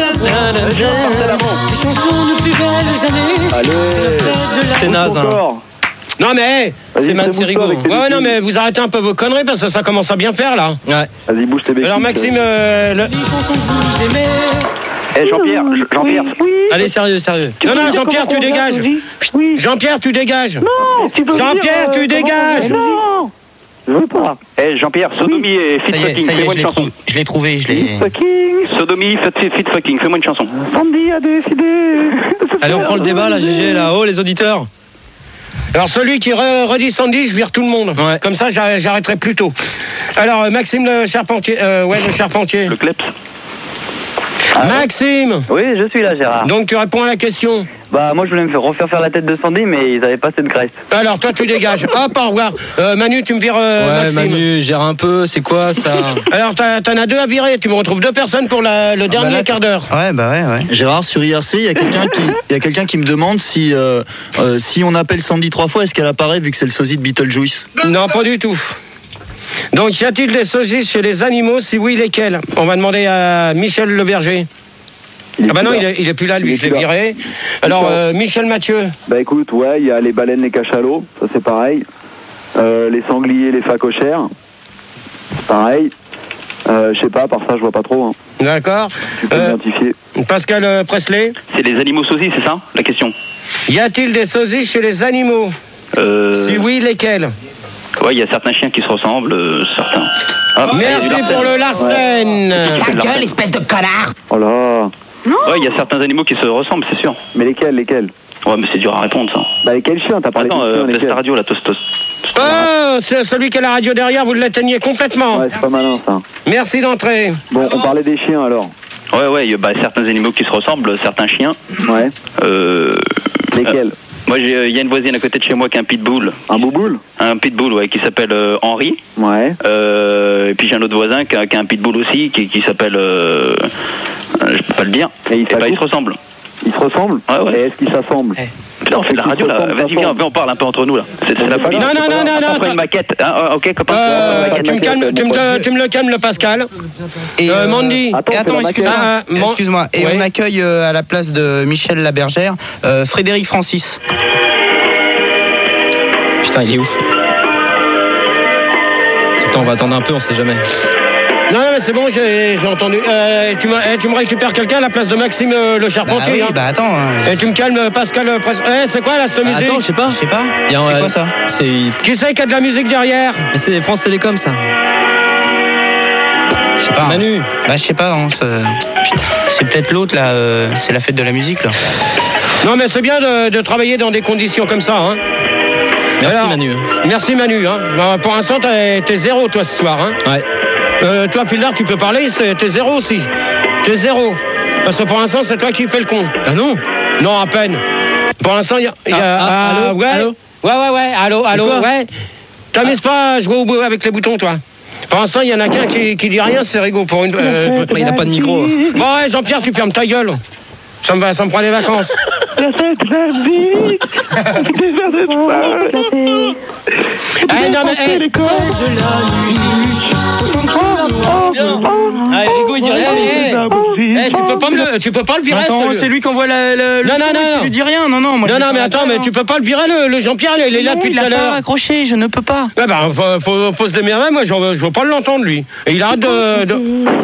les chansons de plus belles années. C'est la fête de la
Très naze, hein.
Non mais
Vas-y,
c'est
bouge-toi
Rigaud.
avec tes
Ouais,
béquilles.
non mais vous arrêtez un peu vos conneries parce que ça commence à bien faire là.
Ouais.
Vas-y, bouge tes béquilles.
Alors Maxime, euh, le-
Les chansons que vous aimez.
Eh Jean-Pierre, Jean-Pierre.
Allez, sérieux, sérieux.
non non Jean-Pierre tu dégages.
Oui.
Jean-Pierre tu dégages.
Non, tu peux
Jean-Pierre,
dire,
tu
euh,
dégages.
comment- Non. Je veux pas.
Eh Jean-Pierre, Sodomie et Fit
Ça y est,
Fucking,
ça y est,
fais-moi
je
une
l'ai
chanson.
trouvé. Je l'ai trouvé, je l'ai.
Fucking.
Sodomie, Fit Fit Fucking, fais-moi une chanson.
Sandy a décidé. de se
Allez, on
faire
prend le débat là, G G, là. Oh, les auditeurs.
Alors celui qui re- redit Sandy, je vire tout le monde.
Ouais.
Comme ça j'arr- j'arrêterai plus tôt. Alors euh, Maxime le Charpentier, euh, ouais le Charpentier.
Le Kleps.
Maxime.
Oui, je suis là, Gérard.
Donc tu réponds à la question.
Bah, moi, je voulais me faire refaire faire la tête de Sandy, mais ils avaient pas cette graisse.
Alors toi tu dégages. Hop, au revoir. Euh, Manu, tu me vires euh,
Ouais,
Maxime.
Manu, gère un peu, c'est quoi ça?
Alors t'as- t'en as deux à virer. Tu me retrouves deux personnes pour la- le dernier
bah là,
quart d'heure.
Ouais, bah ouais, ouais.
Gérard, sur I R C, il y a quelqu'un qui, il y a quelqu'un qui me demande si, euh, euh, si on appelle Sandy trois fois, est-ce qu'elle apparaît vu que c'est le sosie de Beetlejuice?
Non, pas du tout. Donc y a-t-il des sosies chez les animaux? Si oui, lesquels? On va demander à Michel Leberger.
Il est
Ah bah
plus
non,
là.
il est, il est plus là,
Il
lui,
est
je l'ai
plus là.
viré. Alors,
D'accord.
euh, Michel Mathieu.
Bah écoute, ouais, il y a les baleines, les cachalots, ça c'est pareil. Euh, les sangliers, les phacochères, c'est pareil. Euh, je sais pas, par ça je vois pas trop. Hein.
D'accord.
Tu peux
Euh,
m'identifier.
Pascal euh, Presley.
C'est les animaux sosies, c'est ça la question?
Y a-t-il des sosies chez les animaux?
Euh,
Si oui, lesquels?
Ouais, il y a certains chiens qui se ressemblent, euh, certains. Ah,
Merci
il y a du
pour le
Larsen.
Larsen.
Ta gueule, espèce de connard.
Oh là.
Ouais, il y a certains animaux qui se ressemblent, c'est sûr.
Mais lesquels, lesquels?
Ouais, mais c'est dur à répondre ça.
Bah lesquels chiens? T'as parlé
Attends,
de
euh,
chiens,
baisse ta
lesquels?
radio, la tostos.
Oh, c'est celui qui a la radio derrière, vous l'éteignez complètement.
Ouais, c'est pas malin ça.
Merci d'entrer.
Bon, on parlait des chiens alors.
Ouais, ouais, il y a bah, certains animaux qui se ressemblent, certains chiens.
Ouais.
Euh,
Lesquels?
euh, Moi, j'ai- il y a une voisine à côté de chez moi qui a un pitbull.
Un bouboule?
Un pitbull, ouais, qui s'appelle euh, Henri.
Ouais.
Euh, et puis j'ai un autre voisin qui a, qui a un pitbull aussi, qui, qui s'appelle... Euh, euh, je peux pas le dire.
Et il
Et bah, ils
s'accouple
se ressemblent.
Ils se ressemblent?
Ouais, ouais.
Et est-ce qu'ils s'assemblent?
Putain, on fait de la
Ils se
radio là.
ressemblent,
Vas-y, viens,
s'assemblent.
viens, on parle un peu entre nous là. C'est c'est la folie.
Non, non, non, non,
On
non.
prend une maquette. Hein, ah, ok, copain.
Euh,
Maquette,
tu, me
maquette.
calmes, tu, me, tu me le calmes, le Pascal.
Et,
Euh,
euh,
Mandy.
Attends,
Et attends,
c'est la
excuse-moi.
maquette. Ah, mon-
Excuse-moi. Et
Oui.
on accueille euh, à la place de Michel Labergère euh, Frédéric Francis.
Putain, il est ouf. Attends, on va attendre un peu, on sait jamais.
Non, non, mais c'est bon, j'ai j'ai entendu. Euh, tu, m'as- eh, tu me récupères quelqu'un à la place de Maxime euh, le
Bah
Charpentier.
oui,
hein.
bah attends. hein.
Et tu me calmes, euh, Pascal euh, Pres- Eh, c'est quoi là, cette
Ah,
musique?
attends, je sais pas.
Je sais pas.
Il y a un-
C'est quoi ça?
C'est.
Qui c'est qui a de la musique derrière?
Mais c'est France Télécom ça.
Je sais pas. hein.
Manu.
Bah je sais pas. hein, c'est- Putain. C'est peut-être l'autre là. euh, C'est la fête de la musique là.
Non, mais c'est bien de, de travailler dans des conditions comme ça. Hein.
Merci
Alors,
Manu.
Merci Manu. Hein. Bah, pour l'instant, t'es t'es zéro toi ce soir. Hein.
Ouais.
Euh, toi, Pildar, tu peux parler, c'est- t'es zéro aussi. T'es zéro. Parce que pour l'instant, c'est toi qui fais le con.
Ah non.
Non, à peine. Pour l'instant, il y a... y a-
Ah, ah,
ah,
allô,
ouais.
allô
ouais, ouais, ouais, allô, allô,
quoi
ouais. T'amuses pas à jouer au bout avec les boutons, toi. Pour l'instant, il y en a qu'un qui, qui dit rien, c'est rigolo pour une... euh,
Il n'a pas de micro.
Bon, ouais, Jean-Pierre, tu fermes ta gueule. Ça me, ça me prend les vacances.
La fête de la musique. Des verres de cheval.
Eh, non, mais, eh,
de la musique.
Ah, Rigo, il dit rien.
Eh, tu peux pas me le, tu peux pas le virer.
Attends,
ce-
c'est lui qui envoie la, le, le
Non, non,
son et
non.
tu lui dis rien. Non, non, moi je
Non,
lui
non, mais
parle
attends,
pas,
mais
hein.
tu peux pas le virer, le, le Jean-Pierre, il est là
Non,
depuis
il
tout
a
à
pas
l'heure.
accroché, je ne peux pas.
Ouais, bah, faut, faut, faut se démerder, moi, je je veux pas l'entendre, lui. Et il arrête de... de-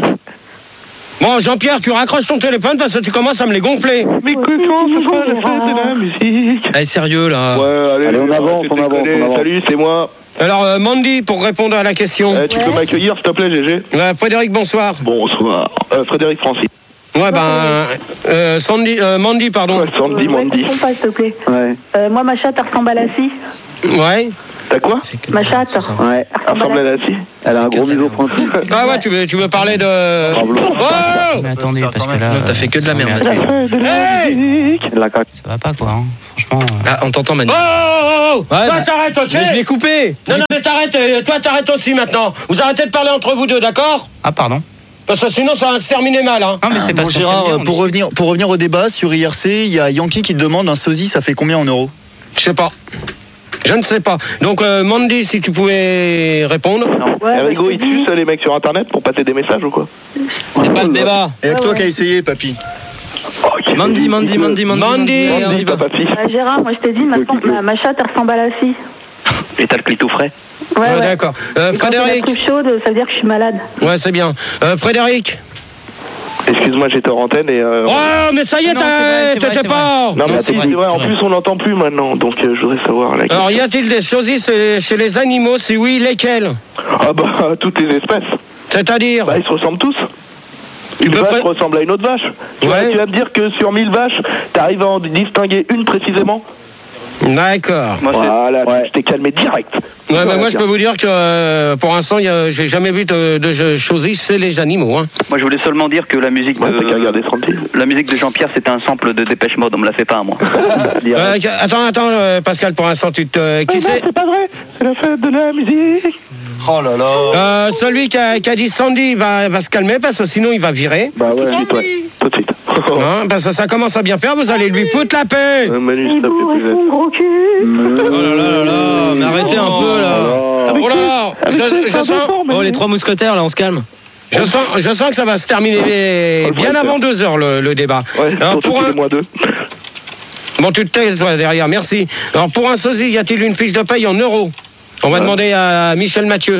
Bon, Jean-Pierre, tu raccroches ton téléphone parce que tu commences à me les gonfler.
Mais que quand ce sera la fête de la musique.
Allez, sérieux, là.
Ouais, allez,
Allez, on avance,
tu
on avance,
déconnes.
on avance.
Salut, c'est moi.
Alors, euh, Mandy, pour répondre à la question.
Eh, tu peux m'accueillir, s'il te plaît, Gégé?
Ouais, Frédéric, bonsoir.
Bonsoir. Euh, Frédéric Francis.
Ouais, ben... Euh, Sandy, euh, Mandy, pardon.
Ouais, Sandy, Mandy.
Ne pas, s'il te plaît.
Ouais.
Euh, moi, ma chatte, elle ressemble à la scie.
Ouais.
T'as quoi?
Ma chatte.
Ouais.
Elle
Ressemble à la scie.
Elle a un gros museau pointu.
Ah ouais, tu veux, tu veux parler de...
Pablo.
Oh
Mais attendez, parce que là.
Non, t'as fait que de la merde.
La fête de la
Hey
musique.
La cac.
Ça va pas, quoi. Hein. Franchement. euh.
Ah, on t'entend, Manu.
Oh, oh, oh, oh.
Ouais,
Toi,
bah-
t'arrêtes, ok?
Mais je l'ai coupé.
Non, non, mais t'arrêtes, euh, toi, t'arrêtes aussi maintenant. Vous arrêtez de parler entre vous deux, d'accord?
Ah, pardon.
Parce que sinon, ça va se terminer mal, hein.
Non, mais c'est
Bon,
parce qu'on
Gérard,
s'aime bien, on
pour
est-
revenir, pour revenir au débat sur I R C, il y a Yankee qui te demande un sosie, ça fait combien en euros?
Je sais pas. Je ne sais pas. Donc, euh, Mandy, si tu pouvais répondre.
Eh, Rigo, ils tuent les mecs sur internet pour passer des messages ou quoi?
C'est pas le débat.
Et avec toi qui a essayé, papy.
Mandy, Mandy, Mandy, Mandy.
Mandy,
on y va.
Papi.
Euh, Gérard, moi, je t'ai dit, ma, ma, ma chatte, elle ressemble à la scie.
Et t'as le clito frais?
Ouais,
Ouais,
ouais.
d'accord. Euh,
Et quand elle
Frédéric.
est chaude, ça veut dire que je suis malade.
Ouais, c'est bien. Euh, Frédéric.
Excuse-moi, j'étais en antenne et... Euh...
Oh, mais ça y est,
Non, c'est vrai,
t'as-
c'est vrai,
t'étais
c'est
pas.
Non, mais
Non,
attends,
c'est vrai,
c'est vrai, en
c'est vrai.
plus on n'entend plus maintenant, donc euh, je voudrais savoir la
Alors, y
question.
a-t-il des sosies chez chez les animaux? Si oui, lesquels?
Ah bah, toutes les espèces.
C'est-à-dire?
Bah, ils se ressemblent tous. Une
peux
vache
pas-
ressemble à une autre vache. Tu,
Ouais.
vas, tu vas me dire que sur mille vaches, t'arrives à en distinguer une précisément?
D'accord.
Moi, c'est-
Voilà,
Ouais.
je t'ai calmé direct.
Ouais, bah, moi, je peux vous dire que euh, pour l'instant, y a- j'ai jamais vu de, de choses chez les animaux. Hein.
moi, je voulais seulement dire que la musique
Ouais, t'as qu'à
de,
regarder Sandy.
la musique de Jean-Pierre, c'était un sample de Dépêche Mode. On me l'a fait pas à moi.
Euh, attends, attends, euh, Pascal, pour l'instant, tu te. Qui
Ah non,
c'est?
c'est pas vrai. C'est la fête de la musique.
Oh là là.
Euh, celui qui a, qui a dit Sandy va, va se calmer parce que sinon il va virer.
Bah ouais.
Tout, ouais, tout de suite.
Hein, parce que ça commence à bien faire, vous allez lui foutre la paix.
Euh, Manu,
Il
s'il te plaît,
bourre
plus vite.
son gros cul.
Oh là là là là, mais arrêtez un peu là.
Oh là là,
Avec
je,
ses
je
seins
sens,
de forme,
Oh, les
Manu.
trois mousquetaires, là, on se calme.
je, sens, je sens que ça va se terminer bien avant deux heures le, le débat.
Ouais,
Alors,
surtout
pour
qu'il
un...
est moins deux.
Bon, tu te tais, toi, derrière, merci. Alors, pour un sosie, y a-t-il une fiche de paye en euros? On va demander à Michel Mathieu.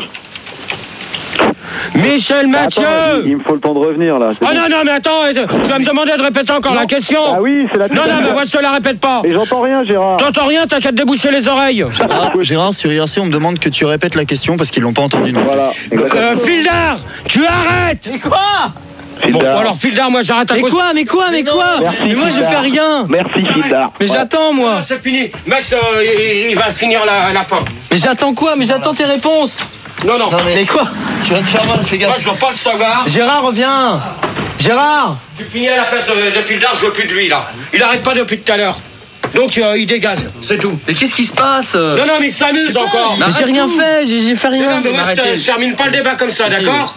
Michel Mathieu!
Attends, il, il me faut le temps de revenir là. c'est
Oh
bon.
non, non, mais attends, tu vas me demander de répéter encore la question?
Ah oui, c'est la
Non, non, mais moi je te la répète pas.
Mais j'entends rien, Gérard.
T'entends rien, t'as qu'à te déboucher les oreilles.
Gérard, Gérard, sur I R C, on me demande que tu répètes la question parce qu'ils l'ont pas entendu non plus.
Voilà.
Euh, Fildar, tu arrêtes.
Mais quoi?
Bon,
Fildar.
alors Fildar, moi j'arrête à
Mais
cause...
quoi? Mais quoi? Mais quoi?
Merci,
Mais moi, je
Fildar.
fais rien.
Merci, Fildar.
Mais j'attends,
Non,
moi.
c'est fini. Max, euh, il, il va finir la, la fin.
Mais j'attends quoi? Mais j'attends tes réponses.
Non, non.
Mais quoi?
Tu vas te faire mal, fais
Moi
gaffe.
je veux pas le savoir.
Gérard, reviens. Gérard.
Tu finis à la place de, de Fildar, je veux plus de lui là. Il arrête pas depuis tout à l'heure. Donc euh, il dégage, c'est tout.
Mais qu'est-ce qui se passe?
Non, non, mais il s'amuse encore.
Mais j'ai rien fait, j'ai j'ai fait
Non,
rien.
non, mais moi, je, te- je termine pas le débat comme ça, d'accord?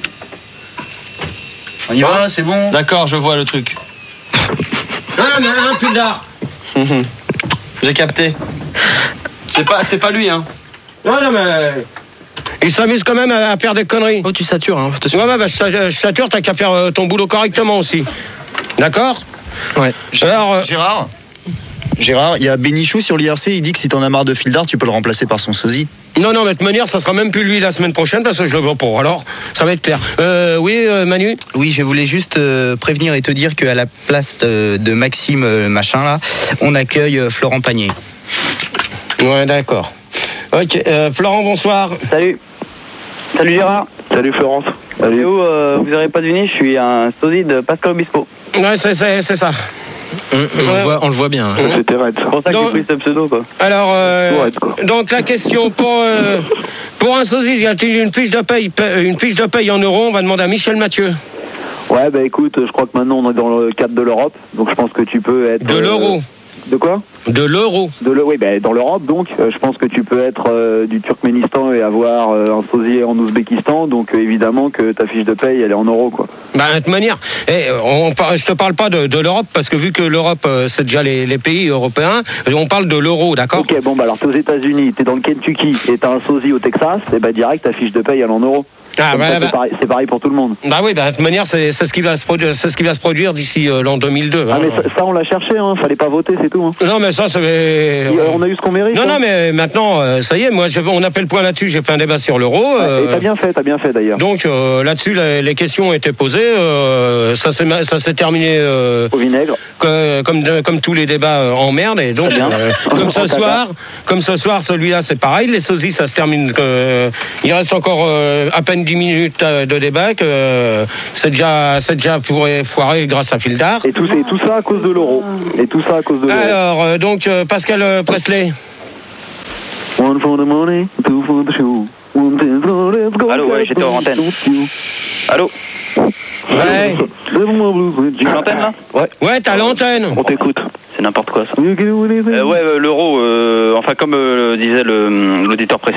On y va, c'est bon.
D'accord, je vois le truc.
Non, mais un Fildar.
J'ai capté. C'est pas, c'est pas lui, hein.
Non, non, mais... Il s'amuse quand même à, à faire des conneries.
Oh, tu satures, hein.
Ouais, ouais, bah, je sa- je sature, t'as qu'à faire euh, ton boulot correctement aussi. D'accord?
Ouais.
Alors, euh,
Gérard Gérard, il y a Bénichou sur l'I R C, il dit que si t'en as marre de Fildar, tu peux le remplacer par son sosie.
non, non, mais de toute manière, ça sera même plus lui la semaine prochaine parce que je le vois pas. Alors, ça va être clair. Euh, oui, euh, Manu?
Oui, je voulais juste euh, prévenir et te dire qu'à la place de, de Maxime euh, machin là, on accueille euh, Florent Pagnier.
Ouais, d'accord. Ok, euh, Florent, bonsoir.
Salut. Salut Gérard.
Salut Florence.
Salut. Où, euh, vous n'aurez pas deviné, je suis un sosie de Pascal Obispo.
Ouais, c'est, c'est, c'est ça.
On, on le voit, on le voit bien. hein.
C'était raide ça.
C'est pour ça que
Donc-
j'ai pris ce pseudo quoi.
Alors, euh,
Ouais, quoi.
donc la question pour, euh, pour un sosie, y a-t-il une fiche de paye, pa- une fiche de paye en euros? On va demander à Michel Mathieu.
Ouais, bah écoute, je crois que maintenant on est dans le cadre de l'Europe, donc je pense que tu peux être...
De l'euro.
Euh, de quoi?
De l'euro.
De le, oui, bah, dans l'Europe, donc, euh, je pense que tu peux être euh, du Turkménistan et avoir euh, un sosie en Ouzbékistan, donc euh, évidemment que ta fiche de paye, elle est en euros, quoi.
Bah, de toute manière, eh, on, on, je te parle pas de, de l'Europe, parce que vu que l'Europe, euh, c'est déjà les, les pays européens, on parle de l'euro, d'accord?
Ok, bon, bah alors t'es aux États-Unis, t'es dans le Kentucky et t'as un sosie au Texas, et bah direct, ta fiche de paye, elle est en euros.
Ah, bah,
ça,
bah,
c'est, pareil, c'est pareil pour tout le monde.
Bah oui, bah, de toute manière, c'est, c'est ce qui va se produire, c'est ce qui va se produire d'ici euh, l'an deux mille deux.
Ah,
hein.
mais ça, ça, on l'a cherché, hein. Fallait pas voter, c'est tout. Hein.
Non, mais ça, c'est.
Et, euh, on a eu ce qu'on mérite.
Non,
hein.
non, mais maintenant, euh, ça y est, moi, je, on a fait le point là-dessus. J'ai fait un débat sur l'euro. Euh,
ouais, et t'as bien fait, t'as bien fait d'ailleurs.
Donc euh, là-dessus, les, les questions ont été posées. Euh, ça, s'est, ça s'est terminé. Euh,
Au vinaigre.
Que, comme, de, comme tous les débats euh, en merde. Et donc, euh, comme ce soir, comme ce soir, celui-là, c'est pareil. Les sosies, ça se termine. Euh, il reste encore euh, à peine dix minutes de débat. Que, euh, c'est déjà, c'est déjà foiré, foiré grâce à Fildar.
Et tout, et tout ça à cause de l'euro. Et tout ça à cause de l'euro.
Alors, euh, donc, euh, Pascal euh, Presley.
One for the money, two for the show. One for the go.
Allô, ouais, j'étais en antenne. Allô?
Ouais.
J'ai l'antenne là?
Ouais.
Ouais, t'as l'antenne.
On t'écoute.
C'est n'importe quoi ça. Euh, ouais, euh, l'euro, euh, enfin comme euh, disait le, l'auditeur précédent.